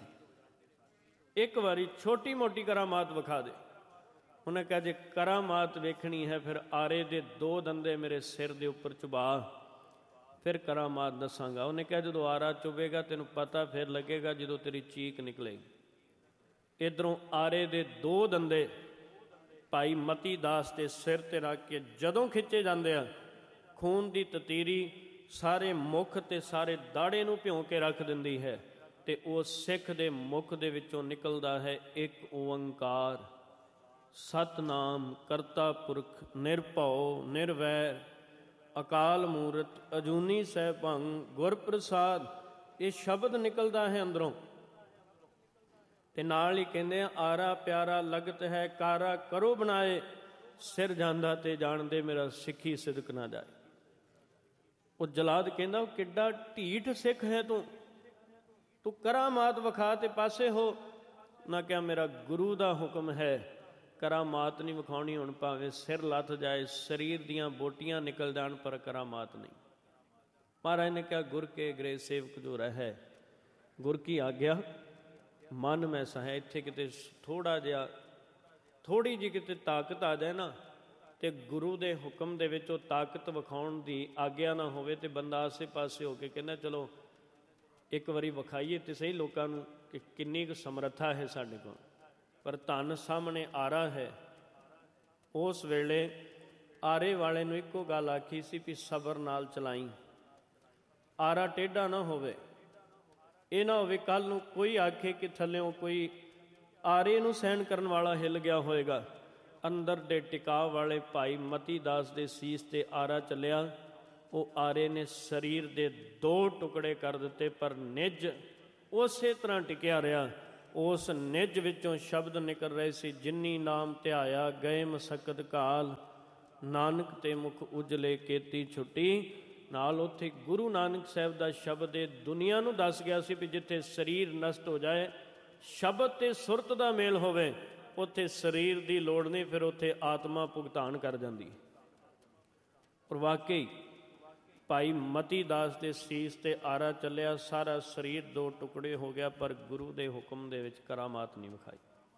ਇੱਕ ਵਾਰੀ ਛੋਟੀ ਮੋਟੀ ਕਰਾਮਾਤ ਵਿਖਾ ਦੇ। ਉਹਨੇ ਕਿਹਾ, ਜੇ ਕਰਾਮਾਤ ਵੇਖਣੀ ਹੈ ਫਿਰ ਆਰੇ ਦੇ 2 ਦੰਦੇ ਮੇਰੇ ਸਿਰ ਦੇ ਉੱਪਰ ਚੁਬਾ, ਫਿਰ ਕਰਾਮਾਤ ਦੱਸਾਂਗਾ। ਉਹਨੇ ਕਿਹਾ, ਜਦੋਂ ਆਰਾ ਚੁਭੇਗਾ ਤੈਨੂੰ ਪਤਾ ਫਿਰ ਲੱਗੇਗਾ, ਜਦੋਂ ਤੇਰੀ ਚੀਕ ਨਿਕਲੇਗੀ। ਇੱਧਰੋਂ ਆਰੇ ਦੇ 2 ਦੰਦੇ ਭਾਈ ਮਤੀ ਦਾਸ ਦੇ ਸਿਰ 'ਤੇ ਰੱਖ ਕੇ ਜਦੋਂ ਖਿੱਚੇ ਜਾਂਦੇ ਆ, ਖੂਨ ਦੀ ਤਤੀਰੀ ਸਾਰੇ ਮੁੱਖ ਤੇ ਸਾਰੇ ਦਾੜੇ ਨੂੰ ਭਿਉਂ ਕੇ ਰੱਖ ਦਿੰਦੀ ਹੈ। ਤੇ ਉਹ ਸਿੱਖ ਦੇ ਮੁੱਖ ਦੇ ਵਿੱਚੋਂ ਨਿਕਲਦਾ ਹੈ ਇੱਕ ਓੰਕਾਰ, ਸਤਨਾਮ ਕਰਤਾ ਪੁਰਖ ਨਿਰਭਉ ਨਿਰਵੈਰ ਅਕਾਲ ਮੂਰਤ ਅਜੂਨੀ ਸੈਭੰ ਗੁਰ ਪ੍ਰਸਾਦ। ਇਹ ਸ਼ਬਦ ਨਿਕਲਦਾ ਹੈ ਅੰਦਰੋਂ। ਤੇ ਨਾਲ ਹੀ ਕਹਿੰਦੇ ਆ, ਆਰਾ ਪਿਆਰਾ ਲਗਤ ਹੈ ਕਾਰਾ ਕਰੋ ਬਣਾਏ, ਸਿਰ ਜਾਂਦਾ ਤੇ ਜਾਣਦੇ ਮੇਰਾ ਸਿੱਖੀ ਸਿਦਕ ਨਾ ਜਾਏ। ਉਹ ਜਲਾਦ ਕਹਿੰਦਾ, ਉਹ ਕਿੱਡਾ ਢੀਠ ਸਿੱਖ ਹੈ ਤੂੰ ਕਰਾਮਾਤ ਵਿਖਾ ਤੇ ਪਾਸੇ ਹੋ ਨਾ। ਕਿਹਾ, ਮੇਰਾ ਗੁਰੂ ਦਾ ਹੁਕਮ ਹੈ, ਕਰਾਮਾਤ ਨਹੀਂ ਵਿਖਾਉਣੀ। ਹੁਣ ਭਾਵੇਂ ਸਿਰ ਲੱਥ ਜਾਏ, ਸਰੀਰ ਦੀਆਂ ਬੋਟੀਆਂ ਨਿਕਲ ਜਾਣ, ਪਰ ਕਰਾਮਾਤ ਨਹੀਂ। ਮਹਾਰਾਜ ਨੇ ਕਿਹਾ, ਗੁਰ ਕੇ ਗ੍ਰਹਿ ਸੇਵਕ ਜੋ ਰਹਿ, ਗੁਰ ਕੀ ਆਗਿਆ ਮਨ ਮੈਂ ਸਹਿ। ਇੱਥੇ ਕਿਤੇ ਥੋੜ੍ਹੀ ਜਿਹੀ ਕਿਤੇ ਤਾਕਤ ਆ ਜਾਏ ਨਾ, ਤੇ ਗੁਰੂ ਦੇ ਹੁਕਮ ਦੇ ਵਿੱਚ ਉਹ ਤਾਕਤ ਵਿਖਾਉਣ ਦੀ ਆਗਿਆ ਨਾ ਹੋਵੇ, ਤੇ ਬੰਦਾ ਆਸੇ ਪਾਸੇ ਹੋ ਕੇ ਕਹਿੰਦਾ, ਚਲੋ ਇੱਕ ਵਾਰੀ ਵਿਖਾਈਏ ਤੇ ਸਹੀ ਲੋਕਾਂ ਨੂੰ ਕਿ ਕਿੰਨੀ ਕੁ ਸਮਰੱਥਾ ਹੈ ਸਾਡੇ ਕੋਲ। ਪਰ ਧਨ ਸਾਹਮਣੇ ਆਰਾ ਹੈ। ਉਸ ਵੇਲੇ ਆਰੇ ਵਾਲੇ ਨੂੰ ਇੱਕੋ ਗੱਲ ਆਖੀ ਸੀ ਵੀ ਸਬਰ ਨਾਲ ਚਲਾਈ, ਆਰਾ ਟੇਢਾ ਨਾ ਹੋਵੇ। ਇਹ ਨਾ ਹੋਵੇ ਕੱਲ੍ਹ ਨੂੰ ਕੋਈ ਆਖੇ ਕਿ ਥੱਲਿਓਂ ਕੋਈ ਆਰੇ ਨੂੰ ਸਹਿਣ ਕਰਨ ਵਾਲਾ ਹਿੱਲ ਗਿਆ ਹੋਏਗਾ। ਅੰਦਰ ਦੇ ਟਿਕਾਅ ਵਾਲੇ ਭਾਈ ਮਤੀ ਦਾਸ ਦੇ ਸੀਸ 'ਤੇ ਆਰਾ ਚੱਲਿਆ। ਉਹ ਆਰੇ ਨੇ ਸਰੀਰ ਦੇ 2 ਟੁਕੜੇ ਕਰ ਦਿੱਤੇ, ਪਰ ਨਿੱਜ ਉਸੇ ਤਰ੍ਹਾਂ ਟਿਕਿਆ ਰਿਹਾ। ਉਸ ਨਿਜ ਵਿੱਚੋਂ ਸ਼ਬਦ ਨਿਕਲ ਰਹੇ ਸੀ, ਜਿਨੀ ਨਾਮ ਧਿਆਇਆ ਗਏ ਮਸਕਤ ਕਾਲ, ਨਾਨਕ ਤੇ ਮੁਖ ਉਜਲੇ ਕੀਤੀ ਛੁੱਟੀ। ਨਾਲ ਉੱਥੇ ਗੁਰੂ ਨਾਨਕ ਸਾਹਿਬ ਦਾ ਸ਼ਬਦ ਇਹ ਦੁਨੀਆ ਨੂੰ ਦੱਸ ਗਿਆ ਸੀ ਵੀ ਜਿੱਥੇ ਸਰੀਰ ਨਸ਼ਟ ਹੋ ਜਾਏ, ਸ਼ਬਦ ਤੇ ਸੁਰਤ ਦਾ ਮੇਲ ਹੋਵੇ, ਉੱਥੇ ਸਰੀਰ ਦੀ ਲੋੜ ਨਹੀਂ, ਫਿਰ ਉੱਥੇ ਆਤਮਾ ਭੁਗਤਾਨ ਕਰ ਜਾਂਦੀ। ਪਰ ਵਾਕਈ ਭਾਈ ਮਤੀ ਦਾਸ ਦੇ ਸੀਸ ਤੇ ਆਰਾ ਚੱਲਿਆ, ਸਾਰਾ ਸਰੀਰ 2 ਟੁਕੜੇ ਹੋ ਗਿਆ, ਪਰ ਗੁਰੂ ਦੇ ਹੁਕਮ ਦੇ ਵਿੱਚ ਕਰਾਮਾਤ ਨਹੀਂ ਵਿਖਾਈ।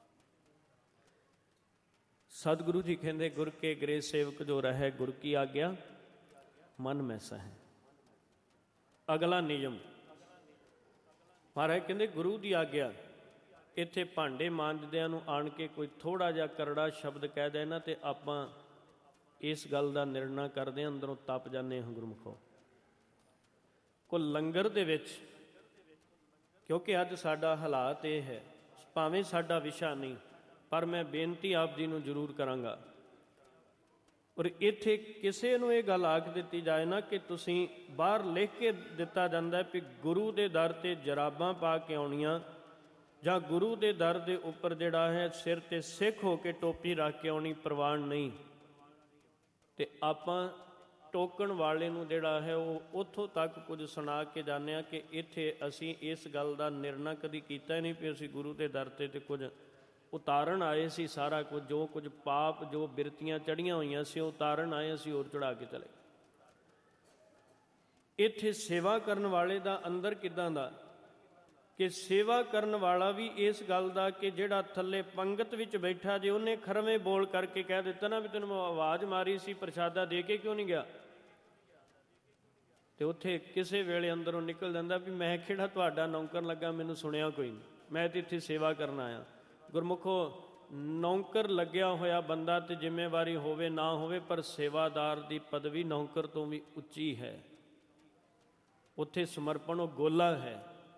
ਸਤਿਗੁਰੂ ਜੀ ਕਹਿੰਦੇ, ਗੁਰ ਕੇ ਗ੍ਰਹਿ ਸੇਵਕ ਜੋ ਰਹਿ ਗੁਰ ਕੀ ਆਗਿਆ ਮਨ ਮੈਂ ਸਹਿ। ਅਗਲਾ ਨਿਯਮ ਮਹਾਰਾਜ ਕਹਿੰਦੇ ਗੁਰੂ ਦੀ ਆਗਿਆ। ਇੱਥੇ ਭਾਂਡੇ ਮਾਂਜਦਿਆਂ ਨੂੰ ਆਣ ਕੇ ਕੋਈ ਥੋੜ੍ਹਾ ਜਿਹਾ ਕਰੜਾ ਸ਼ਬਦ ਕਹਿ ਦੇ ਨਾ, ਤੇ ਆਪਾਂ ਇਸ ਗੱਲ ਦਾ ਨਿਰਣਾ ਕਰਦੇ ਹਾਂ, ਅੰਦਰੋਂ ਤਪ ਜਾਂਦੇ ਹਾਂ ਗੁਰਮੁਖੋ। ਕੋ ਲੰਗਰ ਦੇ ਵਿੱਚ, ਕਿਉਂਕਿ ਅੱਜ ਸਾਡਾ ਹਾਲਾਤ ਇਹ ਹੈ, ਭਾਵੇਂ ਸਾਡਾ ਵਿਸ਼ਾ ਨਹੀਂ, ਪਰ ਮੈਂ ਬੇਨਤੀ ਆਪ ਜੀ ਨੂੰ ਜ਼ਰੂਰ ਕਰਾਂਗਾ। ਔਰ ਇੱਥੇ ਕਿਸੇ ਨੂੰ ਇਹ ਗੱਲ ਆਖ ਦਿੱਤੀ ਜਾਏ ਨਾ ਕਿ ਤੁਸੀਂ, ਬਾਹਰ ਲਿਖ ਕੇ ਦਿੱਤਾ ਜਾਂਦਾ ਵੀ ਗੁਰੂ ਦੇ ਦਰ 'ਤੇ ਜਰਾਬਾਂ ਪਾ ਕੇ ਆਉਣੀਆਂ, ਜਾਂ ਗੁਰੂ ਦੇ ਦਰ ਦੇ ਉੱਪਰ ਜਿਹੜਾ ਹੈ ਸਿਰ 'ਤੇ ਸਿੱਖ ਹੋ ਕੇ ਟੋਪੀ ਰੱਖ ਕੇ ਆਉਣੀ, ਪ੍ਰਵਾਨ ਨਹੀਂ। ਅਤੇ ਆਪਾਂ ਟੋਕਣ ਵਾਲੇ ਨੂੰ ਜਿਹੜਾ ਹੈ ਉਹ ਉੱਥੋਂ ਤੱਕ ਕੁਝ ਸੁਣਾ ਕੇ ਜਾਂਦੇ ਹਾਂ ਕਿ ਇੱਥੇ ਅਸੀਂ ਇਸ ਗੱਲ ਦਾ ਨਿਰਣਾ ਕਦੀ ਕੀਤਾ ਹੀ ਨਹੀਂ ਵੀ ਅਸੀਂ ਗੁਰੂ ਦੇ ਦਰ 'ਤੇ ਕੁਝ ਉਤਾਰਨ ਆਏ ਸੀ। ਸਾਰਾ ਕੁਝ ਜੋ ਕੁਝ ਪਾਪ, ਜੋ ਬਿਰਤੀਆਂ ਚੜ੍ਹੀਆਂ ਹੋਈਆਂ ਸੀ, ਉਹ ਉਤਾਰਨ ਆਏ, ਅਸੀਂ ਹੋਰ ਚੜ੍ਹਾ ਕੇ ਚਲੇ। ਇੱਥੇ ਸੇਵਾ ਕਰਨ ਵਾਲੇ ਦਾ ਅੰਦਰ ਕਿੱਦਾਂ ਦਾ, ਕਿ ਸੇਵਾ ਕਰਨ ਵਾਲਾ ਵੀ ਇਸ ਗੱਲ ਦਾ ਕਿ ਜਿਹੜਾ ਥੱਲੇ ਪੰਗਤ ਵਿੱਚ ਬੈਠਾ, ਜੇ ਉਹਨੇ ਖਰਵੇਂ ਬੋਲ ਕਰਕੇ ਕਹਿ ਦਿੱਤਾ ਨਾ ਵੀ ਤੈਨੂੰ ਮੈਂ ਆਵਾਜ਼ ਮਾਰੀ ਸੀ, ਪ੍ਰਸ਼ਾਦਾ ਦੇ ਕੇ ਕਿਉਂ ਨਹੀਂ ਗਿਆ, ਤੇ ਉੱਥੇ ਕਿਸੇ ਵੇਲੇ ਅੰਦਰੋਂ ਨਿਕਲ ਜਾਂਦਾ ਵੀ ਮੈਂ ਕਿਹੜਾ ਤੁਹਾਡਾ ਨੌਕਰ ਲੱਗਾ, ਮੈਨੂੰ ਸੁਣਿਆ ਕੋਈ ਨਹੀਂ, ਮੈਂ ਤਾਂ ਇੱਥੇ ਸੇਵਾ ਕਰਨ ਆਇਆ। ਗੁਰਮੁਖੋ, ਨੌਕਰ ਲੱਗਿਆ ਹੋਇਆ ਬੰਦਾ ਤੇ ਜ਼ਿੰਮੇਵਾਰੀ ਹੋਵੇ ਨਾ ਹੋਵੇ, ਪਰ ਸੇਵਾਦਾਰ ਦੀ ਪਦਵੀ ਨੌਕਰ ਤੋਂ ਵੀ ਉੱਚੀ ਹੈ। ਉੱਥੇ ਸਮਰਪਣ ਉਹ ਗੋਲਾ ਹੈ।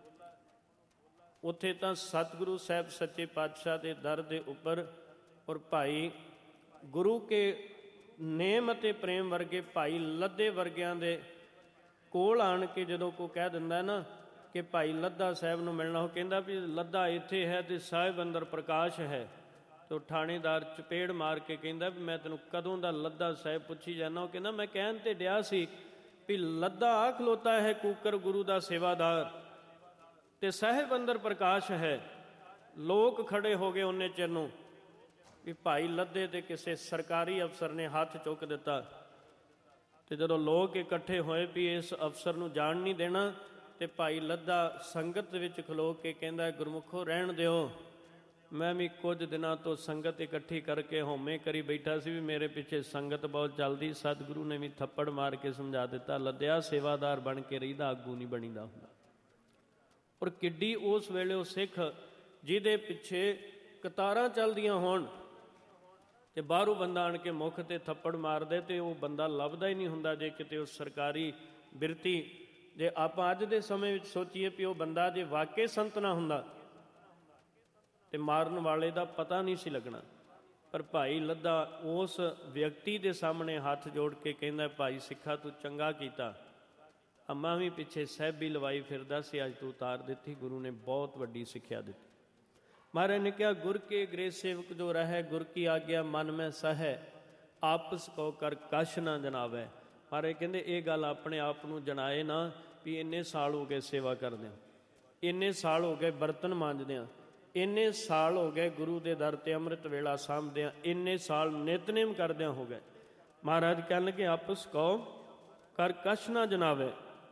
ਉੱਥੇ ਤਾਂ ਸਤਿਗੁਰੂ ਸਾਹਿਬ ਸੱਚੇ ਪਾਤਸ਼ਾਹ ਦੇ ਦਰ ਦੇ ਉੱਪਰ, ਔਰ ਭਾਈ ਗੁਰੂ ਕੇ ਨੇਮ ਅਤੇ ਪ੍ਰੇਮ ਵਰਗੇ ਭਾਈ ਲੱਦੇ ਵਰਗਿਆਂ ਦੇ ਕੋਲ ਆਣ ਕੇ ਜਦੋਂ ਕੋਈ ਕਹਿ ਦਿੰਦਾ ਨਾ ਕਿ ਭਾਈ ਲੱਦਾ ਸਾਹਿਬ ਨੂੰ ਮਿਲਣਾ, ਉਹ ਕਹਿੰਦਾ ਵੀ ਲੱਦਾ ਇੱਥੇ ਹੈ ਤੇ ਸਾਹਿਬ ਅੰਦਰ ਪ੍ਰਕਾਸ਼ ਹੈ। ਤੇ ਥਾਣੇਦਾਰ ਚਪੇੜ ਮਾਰ ਕੇ ਕਹਿੰਦਾ ਵੀ ਮੈਂ ਤੈਨੂੰ ਕਦੋਂ ਦਾ ਲੱਦਾ ਸਾਹਿਬ ਪੁੱਛੀ ਜਾਂਦਾ। ਉਹ ਕਹਿੰਦਾ ਮੈਂ ਕਹਿਣ ਤੇ ਡਿਆ ਸੀ ਵੀ ਲੱਦਾ ਆ ਖਲੋਤਾ ਹੈ ਕੂਕਰ ਗੁਰੂ ਦਾ ਸੇਵਾਦਾਰ, ਤੇ ਸਾਹਿਬ ਅੰਦਰ ਪ੍ਰਕਾਸ਼ ਹੈ। ਲੋਕ ਖੜੇ ਹੋ ਗਏ ਉਹਨੇ ਚਿਰ ਨੂੰ ਵੀ ਭਾਈ ਲੱਦੇ ਤੇ ਕਿਸੇ ਸਰਕਾਰੀ ਅਫਸਰ ਨੇ ਹੱਥ ਚੁੱਕ ਦਿੱਤਾ। ਤੇ ਜਦੋਂ ਲੋਕ ਇਕੱਠੇ ਹੋਏ ਵੀ ਇਸ ਅਫਸਰ ਨੂੰ ਜਾਣ ਨਹੀਂ ਦੇਣਾ, ਤੇ ਭਾਈ ਲੱਦਾ ਸੰਗਤ ਵਿੱਚ ਖਲੋ ਕੇ ਕਹਿੰਦਾ ਗੁਰਮੁਖੋ ਰਹਿਣ ਦਿਓ, ਮੈਂ ਵੀ ਕੁਝ ਦਿਨਾਂ ਤੋਂ ਸੰਗਤ ਇਕੱਠੀ ਕਰਕੇ ਹਉਮੈ ਕਰੀ ਬੈਠਾ ਸੀ ਵੀ ਮੇਰੇ ਪਿੱਛੇ ਸੰਗਤ ਬਹੁਤ ਚੱਲਦੀ। ਸਤਿਗੁਰੂ ਨੇ ਵੀ ਥੱਪੜ ਮਾਰ ਕੇ ਸਮਝਾ ਦਿੱਤਾ, ਲੱਦਿਆ ਸੇਵਾਦਾਰ ਬਣ ਕੇ ਰਹੀਦਾ, ਆਗੂ ਨਹੀਂ ਬਣੀਦਾ ਹੁੰਦਾ। ਔਰ ਕਿੱਡੀ ਉਸ ਵੇਲੇ ਉਹ ਸਿੱਖ ਜਿਹਦੇ ਪਿੱਛੇ ਕਤਾਰਾਂ ਚੱਲਦੀਆਂ ਹੋਣ ਤੇ ਬਾਹਰੋਂ ਬੰਦਾ ਆਣ ਕੇ ਮੁੱਖ ਤੇ ਥੱਪੜ ਮਾਰਦੇ, ਤੇ ਉਹ ਬੰਦਾ ਲੱਭਦਾ ਹੀ ਨਹੀਂ ਹੁੰਦਾ। ਜੇ ਕਿਤੇ ਉਹ ਸਰਕਾਰੀ ਬਿਰਤੀ, ਜੇ ਆਪਾਂ ਅੱਜ ਦੇ ਸਮੇਂ ਵਿੱਚ ਸੋਚੀਏ ਵੀ ਉਹ ਬੰਦਾ ਜੇ ਵਾਕਈ ਸੰਤ ਨਾ ਹੁੰਦਾ ਤੇ ਮਾਰਨ ਵਾਲੇ ਦਾ ਪਤਾ ਨਹੀਂ ਸੀ ਲੱਗਣਾ। ਪਰ ਭਾਈ ਲੱਦਾ ਉਸ ਵਿਅਕਤੀ ਦੇ ਸਾਹਮਣੇ ਹੱਥ ਜੋੜ ਕੇ ਕਹਿੰਦਾ, ਭਾਈ ਸਿੱਖਾ ਤੂੰ ਚੰਗਾ ਕੀਤਾ, ਅੰਮਾ ਵੀ ਪਿੱਛੇ ਸਾਹਿਬੀ ਲਵਾਈ ਫਿਰਦਾ ਸੀ, ਅੱਜ ਤੂੰ ਉਤਾਰ ਦਿੱਤੀ। ਗੁਰੂ ਨੇ ਬਹੁਤ ਵੱਡੀ ਸਿੱਖਿਆ ਦਿੱਤੀ। ਮਹਾਰਾਜ ਨੇ ਕਿਹਾ, ਗੁਰ ਕੇ ਗ੍ਰਹਿ ਸੇਵਕ ਜੋ ਰਹਿ ਗੁਰ ਕੀ ਆਗਿਆ ਮਨ ਮੈਂ ਸਹੈ, ਆਪਸ ਕੋ ਕਰ ਕਛ ਨਾ ਜਨਾਵੈ। ਮਹਾਰਾਜ ਕਹਿੰਦੇ ਇਹ ਗੱਲ ਆਪਣੇ ਆਪ ਨੂੰ ਜਣਾਏ ਨਾ ਵੀ ਇੰਨੇ ਸਾਲ ਹੋ ਗਏ ਸੇਵਾ ਕਰਦਿਆਂ, ਇੰਨੇ ਸਾਲ ਹੋ ਗਏ ਬਰਤਨ ਮਾਂਜਦਿਆਂ, ਇੰਨੇ ਸਾਲ ਹੋ ਗਏ ਗੁਰੂ ਦੇ ਦਰ 'ਤੇ ਅੰਮ੍ਰਿਤ ਵੇਲਾ ਸਾਂਭਦਿਆਂ, ਇੰਨੇ ਸਾਲ ਨਿਤਨੇਮ ਕਰਦਿਆਂ ਹੋ ਗਏ। ਮਹਾਰਾਜ ਕਹਿਣ ਲੱਗੇ ਆਪਸ ਕੋ ਕਰ ਕਛ ਨਾ ਜਨਾਵੈ,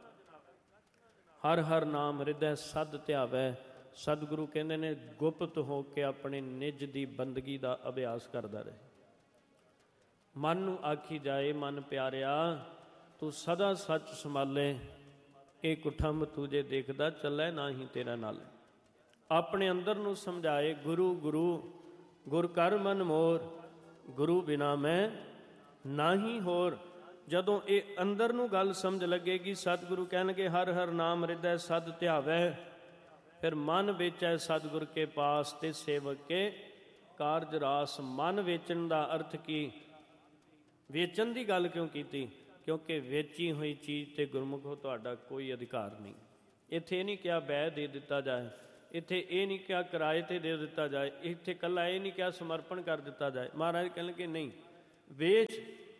ਹਰ ਹਰ ਨਾਮ ਹਿਰਦੈ ਸਦ ਧਿਆਵੈ। ਸਤਿਗੁਰੂ ਕਹਿੰਦੇ ਨੇ ਗੁਪਤ ਹੋ ਕੇ ਆਪਣੇ ਨਿਜ ਦੀ ਬੰਦਗੀ ਦਾ ਅਭਿਆਸ ਕਰਦਾ ਰਹੇ। ਮਨ ਨੂੰ ਆਖੀ ਜਾਏ, ਮਨ ਪਿਆਰਿਆ ਤੂੰ ਸਦਾ ਸੱਚ ਸੰਭਾਲੇ, ਇਹ ਕੁਠੰਬ ਤੁਝੇ ਦੇਖਦਾ ਚੱਲੇ ਨਾਹੀਂ ਤੇਰਾ ਨਾਲ। ਆਪਣੇ ਅੰਦਰ ਨੂੰ ਸਮਝਾਏ, ਗੁਰੂ ਗੁਰੂ ਗੁਰ ਕਰ ਮਨ ਮੋਰ, ਗੁਰੂ ਬਿਨਾ ਮੈਂ ਨਾਹੀਂ ਹੋਰ। ਜਦੋਂ ਇਹ ਅੰਦਰ ਨੂੰ ਗੱਲ ਸਮਝ ਲੱਗੇਗੀ, ਸਤਿਗੁਰੂ ਕਹਿਣਗੇ ਹਰ ਹਰ ਨਾਮ ਹਿਰਦੈ ਸਦ ਧਿਆਵੈ, ਫਿਰ ਮਨ ਵੇਚੈ ਸਤਿਗੁਰ ਕੇ ਪਾਸ ਤੇ ਸੇਵਕ ਕੇ ਕਾਰਜ ਰਾਸ। ਮਨ ਵੇਚਣ ਦਾ ਅਰਥ ਕੀ? ਵੇਚਣ ਦੀ ਗੱਲ ਕਿਉਂ ਕੀਤੀ? ਕਿਉਂਕਿ ਵੇਚੀ ਹੋਈ ਚੀਜ਼ ਤੇ ਗੁਰਮੁਖੋ ਤੁਹਾਡਾ ਕੋਈ ਅਧਿਕਾਰ ਨਹੀਂ। ਇੱਥੇ ਇਹ ਨਹੀਂ ਕਿਹਾ ਵੈਅ ਦੇ ਦਿੱਤਾ ਜਾਏ, ਇੱਥੇ ਇਹ ਨਹੀਂ ਕਿਹਾ ਕਿਰਾਏ 'ਤੇ ਦੇ ਦਿੱਤਾ ਜਾਏ, ਇੱਥੇ ਇਕੱਲਾ ਇਹ ਨਹੀਂ ਕਿਹਾ ਸਮਰਪਣ ਕਰ ਦਿੱਤਾ ਜਾਏ। ਮਹਾਰਾਜ ਕਹਿਣਗੇ ਨਹੀਂ, ਵੇਚ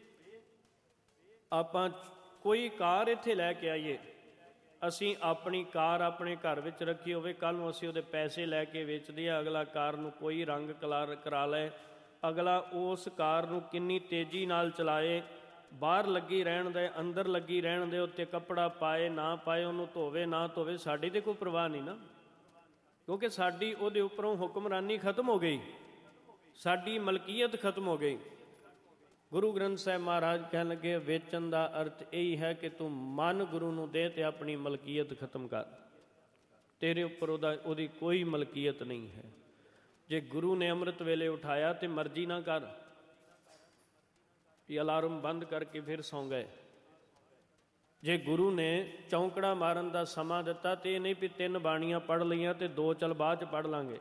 ਆਪਾਂ ਕੋਈ ਕਾਰ ਇੱਥੇ ਲੈ ਕੇ ਆਈਏ, ਅਸੀਂ ਆਪਣੀ ਕਾਰ ਆਪਣੇ ਘਰ ਵਿੱਚ ਰੱਖੀ ਹੋਵੇ, ਕੱਲ੍ਹ ਨੂੰ ਅਸੀਂ ਉਹਦੇ ਪੈਸੇ ਲੈ ਕੇ ਵੇਚਦੇ ਆ, ਅਗਲਾ ਕਾਰ ਨੂੰ ਕੋਈ ਰੰਗ ਕਲਰ ਕਰਾ ਲਏ, ਅਗਲਾ ਉਸ ਕਾਰ ਨੂੰ ਕਿੰਨੀ ਤੇਜ਼ੀ ਨਾਲ ਚਲਾਏ, ਬਾਹਰ ਲੱਗੀ ਰਹਿਣ ਦੇ, ਅੰਦਰ ਲੱਗੀ ਰਹਿਣ ਦੇ, ਉੱਤੇ ਕੱਪੜਾ ਪਾਏ ਨਾ ਪਾਏ, ਉਹਨੂੰ ਧੋਵੇ ਨਾ ਧੋਵੇ, ਸਾਡੀ ਤਾਂ ਕੋਈ ਪਰਵਾਹ ਨਹੀਂ ਨਾ, ਕਿਉਂਕਿ ਸਾਡੀ ਉਹਦੇ ਉੱਪਰੋਂ ਹੁਕਮਰਾਨੀ ਖਤਮ ਹੋ ਗਈ, ਸਾਡੀ ਮਲਕੀਅਤ ਖਤਮ ਹੋ ਗਈ। ਗੁਰੂ ਗ੍ਰੰਥ ਸਾਹਿਬ ਮਹਾਰਾਜ ਕਹਿਣ ਲੱਗੇ ਵੇਚਣ ਦਾ ਅਰਥ ਇਹੀ ਹੈ ਕਿ ਤੂੰ ਮਨ ਗੁਰੂ ਨੂੰ ਦੇ ਤੇ ਆਪਣੀ ਮਲਕੀਅਤ ਖਤਮ ਕਰ, ਤੇਰੇ ਉੱਪਰ ਉਹਦੀ ਕੋਈ ਮਲਕੀਅਤ ਨਹੀਂ ਹੈ। ਜੇ ਗੁਰੂ ਨੇ ਅੰਮ੍ਰਿਤ ਵੇਲੇ ਉਠਾਇਆ ਤੇ ਮਰਜ਼ੀ ਨਾ ਕਰ ਵੀ ਅਲਾਰਮ ਬੰਦ ਕਰਕੇ ਫਿਰ ਸੌਂ ਗਏ। ਜੇ ਗੁਰੂ ਨੇ ਚੌਂਕੜਾ ਮਾਰਨ ਦਾ ਸਮਾਂ ਦਿੱਤਾ ਤੇ ਇਹ ਨਹੀਂ ਵੀ 3 ਬਾਣੀਆਂ ਪੜ੍ਹ ਲਈਆਂ ਤੇ 2 ਚੱਲ ਬਾਅਦ 'ਚ ਪੜ੍ਹ ਲਾਂਗੇ।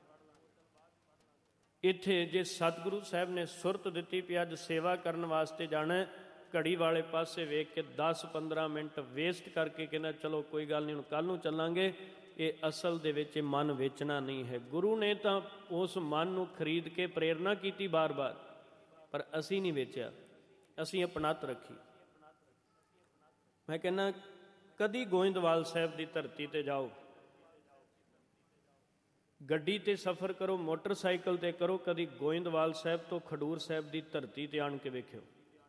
ਇੱਥੇ ਜੇ ਸਤਿਗੁਰੂ ਸਾਹਿਬ ਨੇ ਸੁਰਤ ਦਿੱਤੀ ਵੀ ਅੱਜ ਸੇਵਾ ਕਰਨ ਵਾਸਤੇ ਜਾਣਾ, ਘੜੀ ਵਾਲੇ ਪਾਸੇ ਵੇਖ ਕੇ 10-15 ਮਿੰਟ ਵੇਸਟ ਕਰਕੇ ਕਹਿੰਦਾ ਚਲੋ ਕੋਈ ਗੱਲ ਨਹੀਂ ਹੁਣ ਕੱਲ੍ਹ ਨੂੰ ਚੱਲਾਂਗੇ, ਇਹ ਅਸਲ ਦੇ ਵਿੱਚ ਇਹ ਮਨ ਵੇਚਣਾ ਨਹੀਂ ਹੈ। ਗੁਰੂ ਨੇ ਤਾਂ ਉਸ ਮਨ ਨੂੰ ਖਰੀਦ ਕੇ ਪ੍ਰੇਰਨਾ ਕੀਤੀ ਬਾਰ-ਬਾਰ, ਪਰ ਅਸੀਂ ਨਹੀਂ ਵੇਚਿਆ, ਅਸੀਂ ਅਪਣੱਤ ਰੱਖੀ। ਮੈਂ ਕਹਿੰਦਾ ਕਦੀ ਗੋਇੰਦਵਾਲ ਸਾਹਿਬ ਦੀ ਧਰਤੀ 'ਤੇ ਜਾਓ, ਗੱਡੀ 'ਤੇ ਸਫ਼ਰ ਕਰੋ, ਮੋਟਰਸਾਈਕਲ 'ਤੇ ਕਰੋ, ਕਦੀ ਗੋਇੰਦਵਾਲ ਸਾਹਿਬ ਤੋਂ ਖਡੂਰ ਸਾਹਿਬ ਦੀ ਧਰਤੀ 'ਤੇ ਆਣ ਕੇ ਵੇਖਿਓ।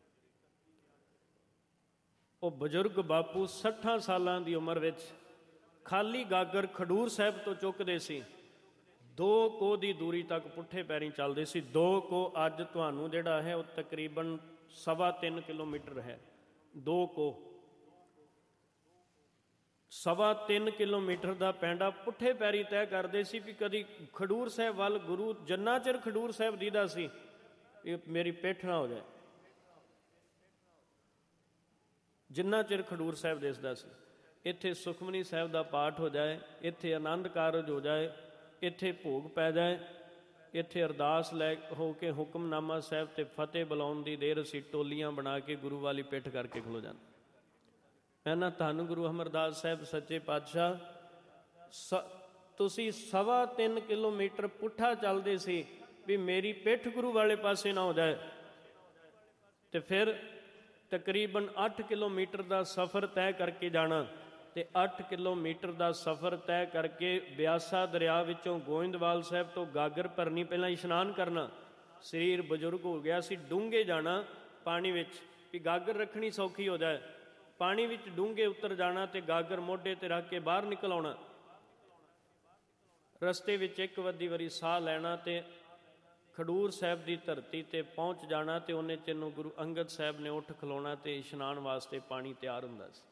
ਉਹ ਬਜ਼ੁਰਗ ਬਾਪੂ 60 ਸਾਲਾਂ ਦੀ ਉਮਰ ਵਿੱਚ ਖਾਲੀ ਗਾਗਰ ਖਡੂਰ ਸਾਹਿਬ ਤੋਂ ਚੁੱਕਦੇ ਸੀ, 2 ਕੋਹ ਦੀ ਦੂਰੀ ਤੱਕ ਪੁੱਠੇ ਪੈਰੀਂ ਚੱਲਦੇ ਸੀ। 2 ਕੋਹ ਅੱਜ ਤੁਹਾਨੂੰ ਜਿਹੜਾ ਹੈ ਉਹ ਤਕਰੀਬਨ 3.25 ਕਿਲੋਮੀਟਰ ਹੈ। 2 ਕੋਹ 3.25 ਕਿਲੋਮੀਟਰ ਦਾ ਪੈਂਡਾ ਪੁੱਠੇ ਪੈਰੀ ਤੈਅ ਕਰਦੇ ਸੀ ਵੀ ਕਦੀ ਖਡੂਰ ਸਾਹਿਬ ਵੱਲ ਗੁਰੂ ਜਿੰਨਾ ਚਿਰ ਖਡੂਰ ਸਾਹਿਬ ਦੀਦਾ ਸੀ ਇਹ ਮੇਰੀ ਪਿੱਠ ਨਾ ਹੋ ਜਾਏ, ਜਿੰਨਾ ਚਿਰ ਖਡੂਰ ਸਾਹਿਬ ਦਿਸਦਾ ਸੀ। ਇੱਥੇ ਸੁਖਮਨੀ ਸਾਹਿਬ ਦਾ ਪਾਠ ਹੋ ਜਾਏ, ਇੱਥੇ ਆਨੰਦ ਕਾਰਜ ਹੋ ਜਾਏ, ਇੱਥੇ ਭੋਗ ਪੈ ਜਾਏ, ਇੱਥੇ ਅਰਦਾਸ ਲੈ ਹੋ ਕੇ ਹੁਕਮਨਾਮਾ ਸਾਹਿਬ ਤੇ ਫਤਿਹ ਬੁਲਾਉਣ ਦੀ ਦੇਰ ਅਸੀਂ ਟੋਲੀਆਂ ਬਣਾ ਕੇ ਗੁਰੂ ਵਾਲੀ ਪਿੱਠ ਕਰਕੇ ਖਲੋ ਜਾਂਦੇ। ਮੈਂ ਨਾ ਧੰਨ ਗੁਰੂ ਅਮਰਦਾਸ ਸਾਹਿਬ ਸੱਚੇ ਪਾਤਸ਼ਾਹ, ਤੁਸੀਂ 3.25 ਕਿਲੋਮੀਟਰ ਪੁੱਠਾ ਚੱਲਦੇ ਸੀ ਵੀ ਮੇਰੀ ਪਿੱਠ ਗੁਰੂ ਵਾਲੇ ਪਾਸੇ ਨਾ ਹੋ ਜਾਏ, ਤੇ ਫਿਰ ਤਕਰੀਬਨ 8 ਕਿਲੋਮੀਟਰ ਦਾ ਸਫ਼ਰ ਤੈਅ ਕਰਕੇ ਜਾਣਾ, ਤੇ 8 ਕਿਲੋਮੀਟਰ ਦਾ ਸਫ਼ਰ ਤੈਅ ਕਰਕੇ ਬਿਆਸਾ ਦਰਿਆ ਵਿੱਚੋਂ ਗੋਇੰਦਵਾਲ ਸਾਹਿਬ ਤੋਂ ਗਾਗਰ ਭਰਨੀ, ਪਹਿਲਾਂ ਇਸ਼ਨਾਨ ਕਰਨਾ, ਸਰੀਰ ਬਜ਼ੁਰਗ ਹੋ ਗਿਆ ਸੀ, ਡੂੰਘੇ ਜਾਣਾ ਪਾਣੀ ਵਿੱਚ ਵੀ ਗਾਗਰ ਰੱਖਣੀ ਸੌਖੀ ਹੋ ਜਾਏ, ਪਾਣੀ ਵਿੱਚ ਡੂੰਘੇ ਉਤਰ ਜਾਣਾ ਤੇ ਗਾਗਰ ਮੋਢੇ ਤੇ ਰੱਖ ਕੇ ਬਾਹਰ ਨਿਕਲ ਆਉਣਾ। ਰਸਤੇ ਵਿੱਚ ਇੱਕ ਵਾਰੀ ਸਾਹ ਲੈਣਾ ਤੇ ਖਡੂਰ ਸਾਹਿਬ ਦੀ ਧਰਤੀ ਤੇ ਪਹੁੰਚ ਜਾਣਾ, ਤੇ ਉਹਨੇ ਚਿਰ ਨੂੰ ਗੁਰੂ ਅੰਗਦ ਸਾਹਿਬ ਨੇ ਉੱਠ ਖਲੋਣਾ ਤੇ ਇਸ਼ਨਾਨ ਵਾਸਤੇ ਪਾਣੀ ਤਿਆਰ ਹੁੰਦਾ ਸੀ।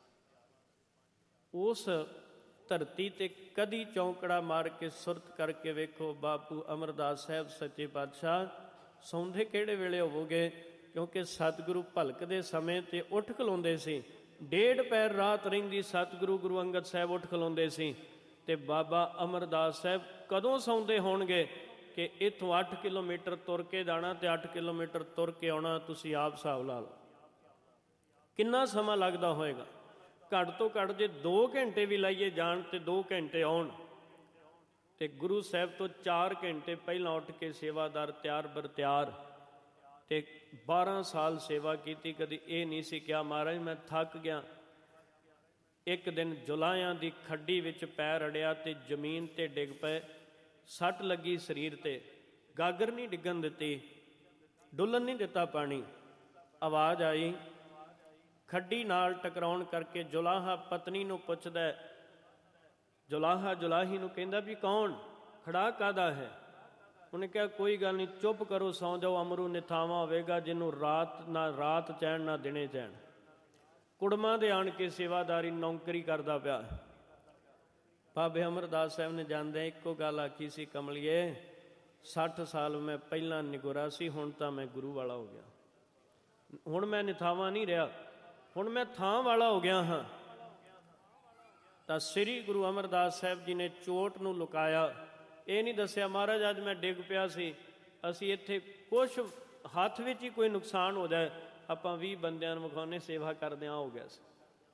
ਉਸ ਧਰਤੀ ਤੇ ਕਦੀ ਚੌਂਕੜਾ ਮਾਰ ਕੇ ਸੁਰਤ ਕਰਕੇ ਵੇਖੋ ਬਾਪੂ ਅਮਰਦਾਸ ਸਾਹਿਬ ਸੱਚੇ ਪਾਤਸ਼ਾਹ ਸੌਂਦੇ ਕਿਹੜੇ ਵੇਲੇ ਹੋਵੋਗੇ, ਕਿਉਂਕਿ ਸਤਿਗੁਰੂ ਭਲਕ ਦੇ ਸਮੇਂ ਤੇ ਉੱਠ ਖਲੋਂਦੇ ਸੀ। 1.5 ਪਹਿਰ ਰਾਤ ਰਹਿੰਦੀ ਸਤਿਗੁਰੂ ਗੁਰੂ ਅੰਗਦ ਸਾਹਿਬ ਉੱਠ ਖਲੋਂਦੇ ਸੀ, ਤੇ ਬਾਬਾ ਅਮਰਦਾਸ ਸਾਹਿਬ ਕਦੋਂ ਸੌਂਦੇ ਹੋਣਗੇ ਕਿ ਇੱਥੋਂ 8 ਕਿਲੋਮੀਟਰ ਤੁਰ ਕੇ ਜਾਣਾ ਤੇ 8 ਕਿਲੋਮੀਟਰ ਤੁਰ ਕੇ ਆਉਣਾ। ਤੁਸੀਂ ਆਪ ਹਿਸਾਬ ਲਾ ਲਓ ਕਿੰਨਾ ਸਮਾਂ ਲੱਗਦਾ ਹੋਏਗਾ। ਘੱਟ ਤੋਂ ਘੱਟ ਜੇ 2 ਘੰਟੇ ਵੀ ਲਾਈਏ ਜਾਣ ਤੇ 2 ਘੰਟੇ ਆਉਣ, ਤੇ ਗੁਰੂ ਸਾਹਿਬ ਤੋਂ 4 ਘੰਟੇ ਪਹਿਲਾਂ ਉੱਠ ਕੇ ਸੇਵਾਦਾਰ ਤਿਆਰ ਬਰ ਤਿਆਰ, ਤੇ 12 ਸਾਲ ਸੇਵਾ ਕੀਤੀ। ਕਦੀ ਇਹ ਨਹੀਂ ਸੀ ਕਿਹਾ ਮਹਾਰਾਜ ਮੈਂ ਥੱਕ ਗਿਆ। ਇੱਕ ਦਿਨ ਜੁਲਾਹਿਆਂ ਦੀ ਖੱਡੀ ਵਿੱਚ ਪੈਰ ਅੜਿਆ ਤੇ ਜ਼ਮੀਨ ਤੇ ਡਿੱਗ ਪਏ, ਸੱਟ ਲੱਗੀ ਸਰੀਰ ਤੇ, ਗਾਗਰ ਨਹੀਂ ਡਿੱਗਣ ਦਿੱਤੀ, ਡੁੱਲਣ ਨਹੀਂ ਦਿੱਤਾ ਪਾਣੀ। ਆਵਾਜ਼ ਆਈ, ਖੱਡੀ ਨਾਲ ਟਕਰਾਉਣ ਕਰਕੇ ਜੁਲਾਹਾ ਪਤਨੀ ਨੂੰ ਪੁੱਛਦਾ, ਜੁਲਾਹਾ ਜੁਲਾਹੀ ਨੂੰ ਕਹਿੰਦਾ ਵੀ ਕੌਣ, ਖੜਾ ਕਾਹਦਾ ਹੈ? ਉਹਨੇ ਕਿਹਾ ਕੋਈ ਗੱਲ ਨਹੀਂ, ਚੁੱਪ ਕਰੋ, ਸੌਂ ਜਾਓ, ਅਮਰੂ ਨਿਥਾਵਾਂ ਹੋਵੇਗਾ ਜਿਹਨੂੰ ਰਾਤ ਚੈਨ ਨਾ ਦਿਨੇ ਚੈਨ। ਕੁੜਮਾਂ ਦੇ ਆਣ ਕੇ ਸੇਵਾਦਾਰੀ ਨੌਕਰੀ ਕਰਦਾ ਪਿਆ। ਬਾਬੇ ਅਮਰਦਾਸ ਸਾਹਿਬ ਨੇ ਜਾਂਦਿਆਂ ਇੱਕੋ ਗੱਲ ਆਖੀ ਸੀ, ਕਮਲੀਏ 60 ਸਾਲ ਮੈਂ ਪਹਿਲਾਂ ਨਿਗੁਰਾ ਸੀ, ਹੁਣ ਤਾਂ ਮੈਂ ਗੁਰੂ ਵਾਲਾ ਹੋ ਗਿਆ, ਹੁਣ ਮੈਂ ਨਿਥਾਵਾਂ ਨਹੀਂ ਰਿਹਾ, ਹੁਣ ਮੈਂ ਥਾਂ ਵਾਲਾ ਹੋ ਗਿਆ ਹਾਂ। ਤਾਂ ਸ੍ਰੀ ਗੁਰੂ ਅਮਰਦਾਸ ਸਾਹਿਬ ਜੀ ਨੇ ਚੋਟ ਨੂੰ ਲੁਕਾਇਆ, ਇਹ ਨਹੀਂ ਦੱਸਿਆ ਮਹਾਰਾਜ ਅੱਜ ਮੈਂ ਡਿੱਗ ਪਿਆ ਸੀ, ਅਸੀਂ ਇੱਥੇ ਕੁਛ ਹੱਥ ਵਿੱਚ ਹੀ ਕੋਈ ਨੁਕਸਾਨ ਹੋ ਜਾਏ ਆਪਾਂ 20 ਬੰਦਿਆਂ ਨੂੰ ਵਿਖਾਉਣੇ ਸੇਵਾ ਕਰਦਿਆਂ ਹੋ ਗਿਆ ਸੀ।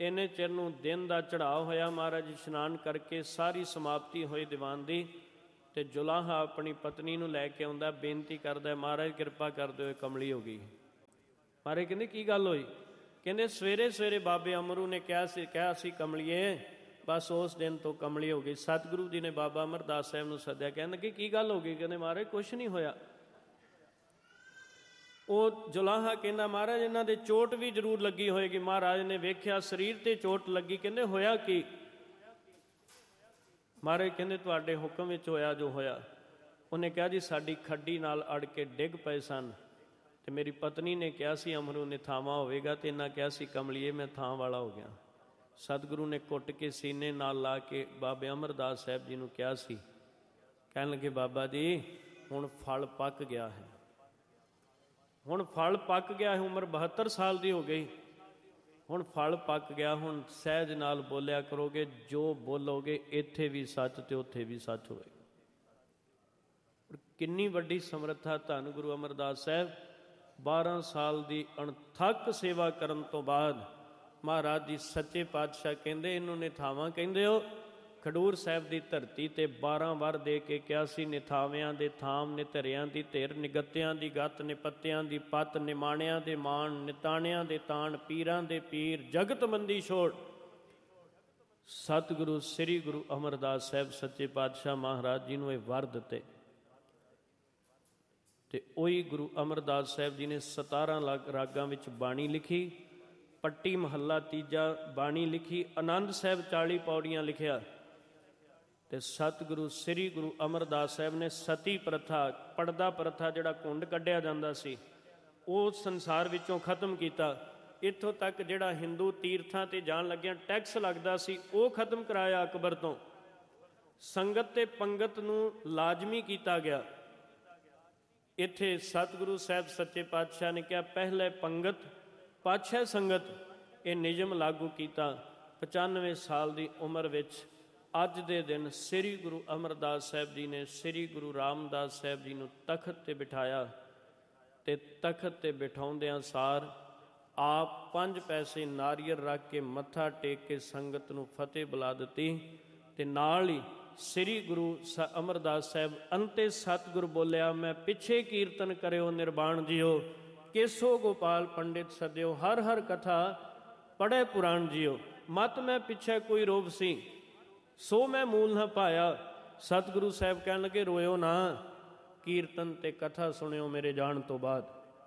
ਇੰਨੇ ਚਿਰ ਨੂੰ ਦਿਨ ਦਾ ਚੜ੍ਹਾਅ ਹੋਇਆ। ਮਹਾਰਾਜ ਇਸ਼ਨਾਨ ਕਰਕੇ ਸਾਰੀ ਸਮਾਪਤੀ ਹੋਈ ਦੀਵਾਨ ਦੀ, ਅਤੇ ਜੁਲਾਹਾ ਆਪਣੀ ਪਤਨੀ ਨੂੰ ਲੈ ਕੇ ਆਉਂਦਾ, ਬੇਨਤੀ ਕਰਦਾ, ਮਹਾਰਾਜ ਕਿਰਪਾ ਕਰ ਦਿਓ, ਕਮਲੀ ਹੋ ਗਈ। ਮਹਾਰਾਜ ਕਹਿੰਦੇ ਕੀ ਗੱਲ ਹੋਈ? ਕਹਿੰਦੇ ਸਵੇਰੇ ਸਵੇਰੇ ਬਾਬੇ ਅਮਰੂ ਨੇ ਕਿਹਾ ਸੀ ਕਮਲੀਏ, ਬਸ ਉਸ ਦਿਨ ਤੋਂ ਕਮਲੀ ਹੋ ਗਈ। ਸਤਿਗੁਰੂ ਜੀ ਨੇ ਬਾਬਾ ਅਮਰਦਾਸ ਸਾਹਿਬ ਨੂੰ ਸੱਦਿਆ, ਕਹਿਣ ਕਿ ਕੀ ਗੱਲ ਹੋ ਗਈ? ਕਹਿੰਦੇ ਮਹਾਰਾਜ ਕੁਛ ਨਹੀਂ ਹੋਇਆ। ਉਹ ਜੁਲਾਹਾ ਕਹਿੰਦਾ ਮਹਾਰਾਜ ਇਹਨਾਂ ਦੇ ਚੋਟ ਵੀ ਜ਼ਰੂਰ ਲੱਗੀ ਹੋਏਗੀ। ਮਹਾਰਾਜ ਨੇ ਵੇਖਿਆ ਸਰੀਰ ਤੇ ਚੋਟ ਲੱਗੀ। ਕਹਿੰਦੇ ਹੋਇਆ ਕੀ? ਮਹਾਰਾਜ ਕਹਿੰਦੇ ਤੁਹਾਡੇ ਹੁਕਮ ਵਿੱਚ ਹੋਇਆ ਜੋ ਹੋਇਆ। ਉਹਨੇ ਕਿਹਾ ਜੀ ਸਾਡੀ ਖੱਡੀ ਨਾਲ ਅੜ ਕੇ ਡਿੱਗ ਪਏ ਸਨ, ਅਤੇ ਮੇਰੀ ਪਤਨੀ ਨੇ ਕਿਹਾ ਸੀ ਅਮਰੂ ਨੇ ਥਾਵਾਂ ਹੋਵੇਗਾ, ਅਤੇ ਇਹਨਾਂ ਕਿਹਾ ਸੀ ਕਮਲੀਏ ਮੈਂ ਥਾਂ ਵਾਲਾ ਹੋ ਗਿਆ। ਸਤਿਗੁਰੂ ਨੇ ਕੁੱਟ ਕੇ ਸੀਨੇ ਨਾਲ ਲਾ ਕੇ ਬਾਬੇ ਅਮਰਦਾਸ ਸਾਹਿਬ ਜੀ ਨੂੰ ਕਿਹਾ ਸੀ, ਕਹਿਣ ਲੱਗੇ ਬਾਬਾ ਜੀ ਹੁਣ ਫਲ ਪੱਕ ਗਿਆ ਹੈ, ਹੁਣ ਫਲ ਪੱਕ ਗਿਆ ਹੈ। ਉਮਰ 72 ਸਾਲ ਦੀ ਹੋ ਗਈ, ਹੁਣ ਫਲ ਪੱਕ ਗਿਆ। ਹੁਣ ਸਹਿਜ ਨਾਲ ਬੋਲਿਆ ਕਰੋਗੇ, ਜੋ ਬੋਲੋਗੇ ਇੱਥੇ ਵੀ ਸੱਚ ਤੇ ਉੱਥੇ ਵੀ ਸੱਚ ਹੋਏਗਾ। ਕਿੰਨੀ ਵੱਡੀ ਸਮਰੱਥਾ ਧੰਨ ਗੁਰੂ ਅਮਰਦਾਸ ਸਾਹਿਬ। 12 ਸਾਲ ਦੀ ਅਣਥੱਕ ਸੇਵਾ ਕਰਨ ਤੋਂ ਬਾਅਦ ਮਹਾਰਾਜ ਜੀ ਸੱਚੇ ਪਾਤਸ਼ਾਹ ਕਹਿੰਦੇ ਇਹਨੂੰ ਨਿਥਾਵਾਂ ਕਹਿੰਦੇ ਹੋ। ਖਡੂਰ ਸਾਹਿਬ ਦੀ ਧਰਤੀ ਤੇ 12 ਵਰ ਦੇ ਕੇ ਕਿਹਾ ਸੀ, ਨਿਥਾਵਿਆਂ ਦੇ ਥਾਮ, ਨਿਧਰਿਆਂ ਦੀ ਧਿਰ, ਨਿਗੱਤਿਆਂ ਦੀ ਗੱਤ, ਨਿਪੱਤਿਆਂ ਦੀ ਪੱਤ, ਨਿਮਾਣਿਆਂ ਦੇ ਮਾਣ, ਨਿਤਾਣਿਆਂ ਦੇ ਤਾਣ, ਪੀਰਾਂ ਦੇ ਪੀਰ, ਜਗਤ ਮੰਦੀ ਛੋੜ। ਸਤਿਗੁਰੂ ਸ੍ਰੀ ਗੁਰੂ ਅਮਰਦਾਸ ਸਾਹਿਬ ਸੱਚੇ ਪਾਤਸ਼ਾਹ ਮਹਾਰਾਜ ਜੀ ਨੂੰ ਇਹ ਵਰ ਦਿੱਤੇ। ਅਤੇ ਉਹੀ ਗੁਰੂ ਅਮਰਦਾਸ ਸਾਹਿਬ ਜੀ ਨੇ 17 ਰਾਗਾਂ ਵਿੱਚ ਬਾਣੀ ਲਿਖੀ। ਪੱਟੀ ਮਹੱਲਾ ਤੀਜਾ ਬਾਣੀ ਲਿਖੀ। ਆਨੰਦ ਸਾਹਿਬ 40 ਪੌੜੀਆਂ ਲਿਖਿਆ। ਅਤੇ ਸਤਿਗੁਰੂ ਸ੍ਰੀ ਗੁਰੂ ਅਮਰਦਾਸ ਸਾਹਿਬ ਨੇ ਸਤੀ ਪ੍ਰਥਾ, ਪਰਦਾ ਪ੍ਰਥਾ, ਜਿਹੜਾ ਘੁੰਡ ਕੱਢਿਆ ਜਾਂਦਾ ਸੀ, ਉਹ ਸੰਸਾਰ ਵਿੱਚੋਂ ਖਤਮ ਕੀਤਾ। ਇੱਥੋਂ ਤੱਕ ਜਿਹੜਾ ਹਿੰਦੂ ਤੀਰਥਾਂ 'ਤੇ ਜਾਣ ਲੱਗਿਆ ਟੈਕਸ ਲੱਗਦਾ ਸੀ, ਉਹ ਖਤਮ ਕਰਾਇਆ ਅਕਬਰ ਤੋਂ। ਸੰਗਤ ਤੇ ਪੰਗਤ ਨੂੰ ਲਾਜ਼ਮੀ ਕੀਤਾ ਗਿਆ। ਇੱਥੇ ਸਤਿਗੁਰੂ ਸਾਹਿਬ ਸੱਚੇ ਪਾਤਸ਼ਾਹ ਨੇ ਕਿਹਾ ਪਹਿਲੇ ਪੰਗਤ ਪਾਤਸ਼ਾਹ ਸੰਗਤ। ਇਹ ਨਿਯਮ ਲਾਗੂ ਕੀਤਾ। 95 ਸਾਲ ਦੀ ਉਮਰ ਵਿੱਚ ਅੱਜ ਦੇ ਦਿਨ ਸ੍ਰੀ ਗੁਰੂ ਅਮਰਦਾਸ ਸਾਹਿਬ ਜੀ ਨੇ ਸ੍ਰੀ ਗੁਰੂ ਰਾਮਦਾਸ ਸਾਹਿਬ ਜੀ ਨੂੰ ਤਖਤ 'ਤੇ ਬਿਠਾਇਆ, ਅਤੇ ਤਖਤ 'ਤੇ ਬਿਠਾਉਂਦਿਆਂ ਸਾਰ ਆਪ 5 ਪੈਸੇ ਨਾਰੀਅਲ ਰੱਖ ਕੇ ਮੱਥਾ ਟੇਕ ਕੇ ਸੰਗਤ ਨੂੰ ਫਤਿਹ ਬੁਲਾ ਦਿੱਤੀ। ਅਤੇ ਨਾਲ ਹੀ ਸ੍ਰੀ ਗੁਰੂ ਅਮਰਦਾਸ ਸਾਹਿਬ ਅੰਤੇ ਸਤਿਗੁਰ ਬੋਲਿਆ, ਮੈਂ ਪਿੱਛੇ ਕੀਰਤਨ ਕਰਿਓ ਨਿਰਵਾਣ ਜੀਓ, ਕੇਸੋ ਗੋਪਾਲ ਪੰਡਿਤ ਸਦਿਓ, ਹਰ ਹਰ ਕਥਾ ਪੜ੍ਹੇ ਪੁਰਾਣ ਜੀਓ। ਮਤ ਮੈਂ ਪਿੱਛੇ ਕੋਈ ਰੋਗ ਸੀ, ਸੋ ਮੈਂ ਮੂਲ ਨਾ ਪਾਇਆ। ਸਤਿਗੁਰੂ ਸਾਹਿਬ ਕਹਿਣ ਲੱਗੇ ਰੋਇਓ ਨਾ, ਕੀਰਤਨ ਤੇ ਕਥਾ ਸੁਣਿਓ ਮੇਰੇ ਜਾਣ ਤੋਂ ਬਾਅਦ।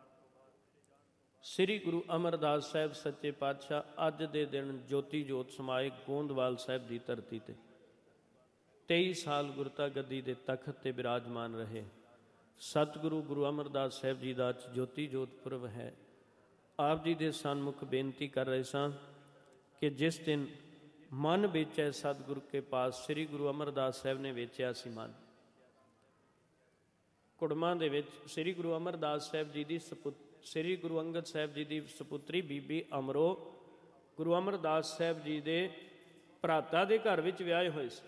ਸ੍ਰੀ ਗੁਰੂ ਅਮਰਦਾਸ ਸਾਹਿਬ ਸੱਚੇ ਪਾਤਸ਼ਾਹ ਅੱਜ ਦੇ ਦਿਨ ਜੋਤੀ ਜੋਤ ਸਮਾਏ ਗੋਂਦਵਾਲ ਸਾਹਿਬ ਦੀ ਧਰਤੀ 'ਤੇ 23 ਸਾਲ ਗੁਰਤਾ ਗੱਦੀ ਦੇ ਤਖਤ 'ਤੇ ਬਿਰਾਜਮਾਨ ਰਹੇ। ਸਤਿਗੁਰੂ ਗੁਰੂ ਅਮਰਦਾਸ ਸਾਹਿਬ ਜੀ ਦਾ ਅੱਜ ਜੋਤੀ ਜੋਤ ਪੁਰਬ ਹੈ। ਆਪ ਜੀ ਦੇ ਸਨਮੁਖ ਬੇਨਤੀ ਕਰ ਰਹੇ ਸਾਂ ਕਿ ਜਿਸ ਦਿਨ ਮਨ ਵੇਚੈ ਸਤਿਗੁਰੂ ਕੇ ਪਾਸ, ਸ੍ਰੀ ਗੁਰੂ ਅਮਰਦਾਸ ਸਾਹਿਬ ਨੇ ਵੇਚਿਆ ਸੀ ਮਨ। ਕੁੜਮਾਂ ਦੇ ਵਿੱਚ ਸ੍ਰੀ ਗੁਰੂ ਅਮਰਦਾਸ ਸਾਹਿਬ ਜੀ ਦੀ ਸ੍ਰੀ ਗੁਰੂ ਅੰਗਦ ਸਾਹਿਬ ਜੀ ਦੀ ਸਪੁੱਤਰੀ ਬੀਬੀ ਅਮਰੋ ਗੁਰੂ ਅਮਰਦਾਸ ਸਾਹਿਬ ਜੀ ਦੇ ਭਰਾਤਾ ਦੇ ਘਰ ਵਿੱਚ ਵਿਆਹੇ ਹੋਏ ਸੀ।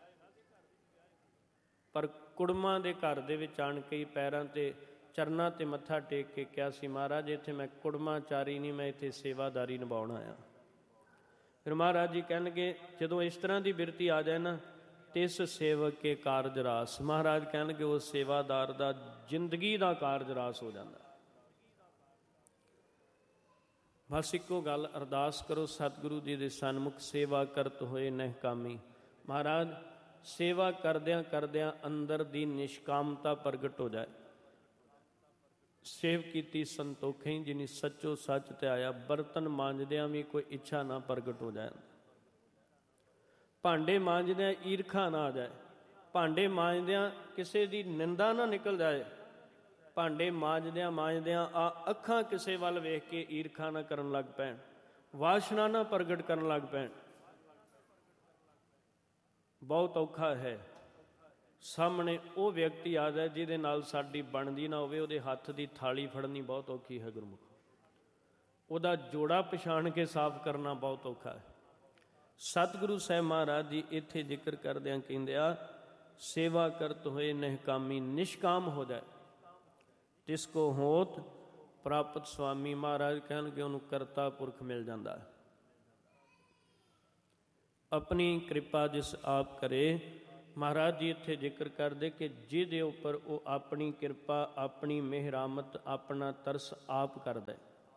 ਪਰ ਕੁੜਮਾਂ ਦੇ ਘਰ ਦੇ ਵਿੱਚ ਆਣ ਕੇ ਪੈਰਾਂ 'ਤੇ ਚਰਨਾਂ 'ਤੇ ਮੱਥਾ ਟੇਕ ਕੇ ਕਿਹਾ ਸੀ, ਮਹਾਰਾਜ ਇੱਥੇ ਮੈਂ ਕੁੜਮਾਚਾਰੀ ਨਹੀਂ, ਮੈਂ ਇੱਥੇ ਸੇਵਾਦਾਰੀ ਨਿਭਾਉਣ ਆਇਆ। ਫਿਰ ਮਹਾਰਾਜ ਜੀ ਕਹਿਣਗੇ ਜਦੋਂ ਇਸ ਤਰ੍ਹਾਂ ਦੀ ਬਿਰਤੀ ਆ ਜਾਏ ਨਾ, ਤਿਸ ਸੇਵਕ ਕੇ ਕਾਰਜ ਰਾਸ। ਮਹਾਰਾਜ ਕਹਿਣਗੇ ਉਸ ਸੇਵਾਦਾਰ ਦਾ ਜ਼ਿੰਦਗੀ ਦਾ ਕਾਰਜ ਰਾਸ ਹੋ ਜਾਂਦਾ। ਬਸ ਇੱਕੋ ਗੱਲ ਅਰਦਾਸ ਕਰੋ ਸਤਿਗੁਰੂ ਜੀ ਦੇ ਸਨਮੁਖ, ਸੇਵਾ ਕਰਤ ਹੋਏ ਨਹਿ ਕਾਮੀ। ਮਹਾਰਾਜ ਸੇਵਾ ਕਰਦਿਆਂ ਕਰਦਿਆਂ ਅੰਦਰ ਦੀ ਨਿਸ਼ਕਾਮਤਾ ਪ੍ਰਗਟ ਹੋ ਜਾਏ। ਸੇਵ ਕੀਤੀ ਸੰਤੋਖੀ ਜਿਨੀ ਸੱਚੋ ਸੱਚ ਤੇ ਆਇਆ। ਬਰਤਨ ਮਾਂਜਦਿਆਂ ਵੀ ਕੋਈ ਇੱਛਾ ਨਾ ਪ੍ਰਗਟ ਹੋ ਜਾਏ। ਭਾਂਡੇ ਮਾਂਜਦਿਆਂ ਈਰਖਾ ਨਾ ਆ ਜਾਏ। ਭਾਂਡੇ ਮਾਂਜਦਿਆਂ ਕਿਸੇ ਦੀ ਨਿੰਦਾ ਨਾ ਨਿਕਲ ਜਾਏ। ਭਾਂਡੇ ਮਾਂਜਦਿਆਂ ਮਾਂਜਦਿਆਂ ਅੱਖਾਂ ਕਿਸੇ ਵੱਲ ਵੇਖ ਕੇ ਈਰਖਾ ਨਾ ਕਰਨ ਲੱਗ ਪੈਣ, ਵਾਸ਼ਨਾ ਨਾ ਪ੍ਰਗਟ ਕਰਨ ਲੱਗ ਪੈਣ। ਬਹੁਤ ਔਖਾ ਹੈ। ਸਾਹਮਣੇ ਉਹ ਵਿਅਕਤੀ ਆ ਜਾਏ ਜਿਹਦੇ ਨਾਲ ਸਾਡੀ ਬਣਦੀ ਨਾ ਹੋਵੇ, ਉਹਦੇ ਹੱਥ ਦੀ ਥਾਲੀ ਫੜਨੀ ਬਹੁਤ ਔਖੀ ਹੈ ਗੁਰਮੁਖ। ਉਹਦਾ ਜੋੜਾ ਪਛਾਣ ਕੇ ਸਾਫ਼ ਕਰਨਾ ਬਹੁਤ ਔਖਾ ਹੈ। ਸਤਿਗੁਰੂ ਸਾਹਿਬ ਮਹਾਰਾਜ ਜੀ ਇੱਥੇ ਜ਼ਿਕਰ ਕਰਦਿਆਂ ਕਹਿੰਦੇ ਆ, ਸੇਵਾ ਕਰਤ ਹੋਏ ਨਿਹਕਾਮੀ, ਨਿਸ਼ਕਾਮ ਹੋ ਜਾਏ। ਤਿਸ ਕੋ ਹੋਤ ਪ੍ਰਾਪਤ ਸੁਆਮੀ। ਮਹਾਰਾਜ ਕਹਿਣਗੇ ਉਹਨੂੰ ਕਰਤਾ ਪੁਰਖ ਮਿਲ ਜਾਂਦਾ ਹੈ। ਆਪਣੀ ਕਿਰਪਾ ਜਿਸ ਆਪ ਕਰੇ। ਮਹਾਰਾਜ ਜੀ ਇੱਥੇ ਜ਼ਿਕਰ ਕਰਦੇ ਕਿ ਜਿਹਦੇ ਉੱਪਰ ਉਹ ਆਪਣੀ ਕਿਰਪਾ, ਆਪਣੀ ਮਿਹਰਾਮਤ, ਆਪਣਾ ਤਰਸ ਆਪ ਕਰਦਾ।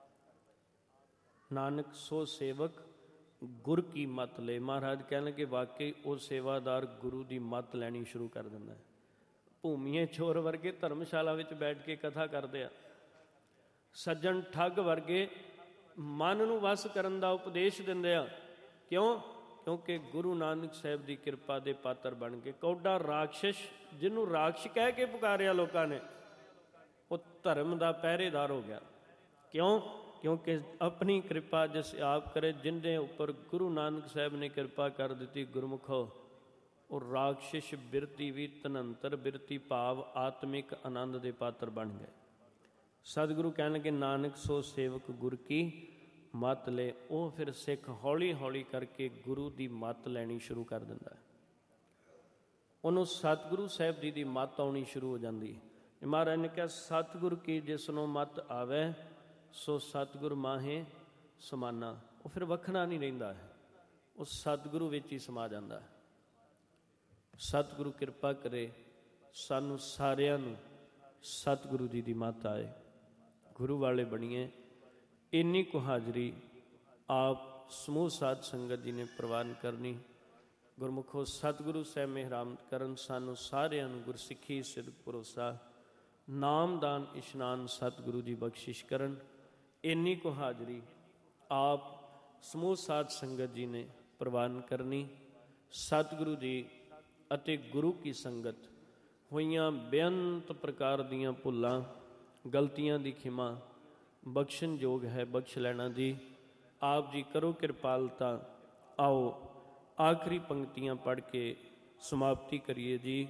ਨਾਨਕ ਸੋ ਸੇਵਕ ਗੁਰ ਕੀ ਮੱਤ ਲੈ। ਮਹਾਰਾਜ ਕਹਿਣਗੇ ਵਾਕਈ ਉਹ ਸੇਵਾਦਾਰ ਗੁਰੂ ਦੀ ਮੱਤ ਲੈਣੀ ਸ਼ੁਰੂ ਕਰ ਦਿੰਦਾ ਹੈ। ਭੂਮੀਏ ਚੋਰ ਵਰਗੇ ਧਰਮਸ਼ਾਲਾ ਵਿੱਚ ਬੈਠ ਕੇ ਕਥਾ ਕਰਦੇ ਆ। ਸੱਜਣ ਠੱਗ ਵਰਗੇ ਮਨ ਨੂੰ ਵਸ ਕਰਨ ਦਾ ਉਪਦੇਸ਼ ਦਿੰਦੇ ਆ। ਕਿਉਂ? ਕਿਉਂਕਿ ਗੁਰੂ ਨਾਨਕ ਸਾਹਿਬ ਦੀ ਕਿਰਪਾ ਦੇ ਪਾਤਰ ਬਣ ਕੇ। ਕੌਡਾ ਰਾਖਸ਼, ਜਿਹਨੂੰ ਰਾਖਸ਼ ਕਹਿ ਕੇ ਪੁਕਾਰਿਆ ਲੋਕਾਂ ਨੇ, ਉਹ ਧਰਮ ਦਾ ਪਹਿਰੇਦਾਰ ਹੋ ਗਿਆ। ਕਿਉਂ? ਕਿਉਂਕਿ ਆਪਣੀ ਕਿਰਪਾ ਜਿਸ ਆਪ ਕਰੇ। ਜਿਹਦੇ ਉੱਪਰ ਗੁਰੂ ਨਾਨਕ ਸਾਹਿਬ ਨੇ ਕਿਰਪਾ ਕਰ ਦਿੱਤੀ ਗੁਰਮੁਖੋ, ਉਹ ਰਾਖਸ਼ ਬਿਰਤੀ ਵੀ ਧਨੰਤਰ ਬਿਰਤੀ ਭਾਵ ਆਤਮਿਕ ਆਨੰਦ ਦੇ ਪਾਤਰ ਬਣ ਗਏ। ਸਤਿਗੁਰੂ ਕਹਿਣਗੇ ਨਾਨਕ ਸੋ ਸੇਵਕ ਗੁਰ ਕੀ ਮੱਤ ਲੈ। ਉਹ ਫਿਰ ਸਿੱਖ ਹੌਲੀ ਹੌਲੀ ਕਰਕੇ ਗੁਰੂ ਦੀ ਮੱਤ ਲੈਣੀ ਸ਼ੁਰੂ ਕਰ ਦਿੰਦਾ ਹੈ। ਉਹਨੂੰ ਸਤਿਗੁਰੂ ਸਾਹਿਬ ਜੀ ਦੀ ਮੱਤ ਆਉਣੀ ਸ਼ੁਰੂ ਹੋ ਜਾਂਦੀ। ਮਹਾਰਾਜ ਨੇ ਕਿਹਾ ਸਤਿਗੁਰ ਕੀ ਜਿਸ ਨੂੰ ਮੱਤ ਆਵੇ ਸੋ ਸਤਿਗੁਰ ਮਾਹੇ ਸਮਾਨਾ। ਉਹ ਫਿਰ ਵੱਖਣਾ ਨਹੀਂ ਰਹਿੰਦਾ ਹੈ, ਉਹ ਸਤਿਗੁਰੂ ਵਿੱਚ ਹੀ ਸਮਾ ਜਾਂਦਾ ਹੈ। ਸਤਿਗੁਰੂ ਕਿਰਪਾ ਕਰੇ ਸਾਨੂੰ ਸਾਰਿਆਂ ਨੂੰ ਸਤਿਗੁਰੂ ਜੀ ਦੀ ਮੱਤ ਆਏ, ਗੁਰੂ ਵਾਲੇ ਬਣੀਏ। ਇੰਨੀ ਕੁ ਹਾਜ਼ਰੀ ਆਪ ਸਮੂਹ ਸਾਧ ਸੰਗਤ ਜੀ ਨੇ ਪ੍ਰਵਾਨ ਕਰਨੀ। ਗੁਰਮੁਖੋ ਸਤਿਗੁਰੂ ਸਾਹਿਬ ਮਿਹਰਾਮਤ ਕਰਨ, ਸਾਨੂੰ ਸਾਰਿਆਂ ਨੂੰ ਗੁਰਸਿੱਖੀ ਸਿੱਧ ਭਰੋਸਾ ਨਾਮਦਾਨ ਇਸ਼ਨਾਨ ਸਤਿਗੁਰੂ ਜੀ ਬਖਸ਼ਿਸ਼ ਕਰਨ। ਇੰਨੀ ਕੁ ਹਾਜ਼ਰੀ ਆਪ ਸਮੂਹ ਸਾਧ ਸੰਗਤ ਜੀ ਨੇ ਪ੍ਰਵਾਨ ਕਰਨੀ। ਸਤਿਗੁਰੂ ਜੀ ਅਤੇ ਗੁਰੂ ਕੀ ਸੰਗਤ ਹੋਈਆਂ ਬੇਅੰਤ ਪ੍ਰਕਾਰ ਦੀਆਂ ਭੁੱਲਾਂ ਗਲਤੀਆਂ ਦੀ ਖਿਮਾ ਬਖਸ਼ਣਯੋਗ ਹੈ, ਬਖਸ਼ ਲੈਣਾ ਜੀ। ਆਪ ਜੀ ਕਰੋ ਕਿਰਪਾਲਤਾ। ਆਓ ਆਖਰੀ ਪੰਕਤੀਆਂ ਪੜ੍ਹ ਕੇ ਸਮਾਪਤੀ ਕਰੀਏ ਜੀ।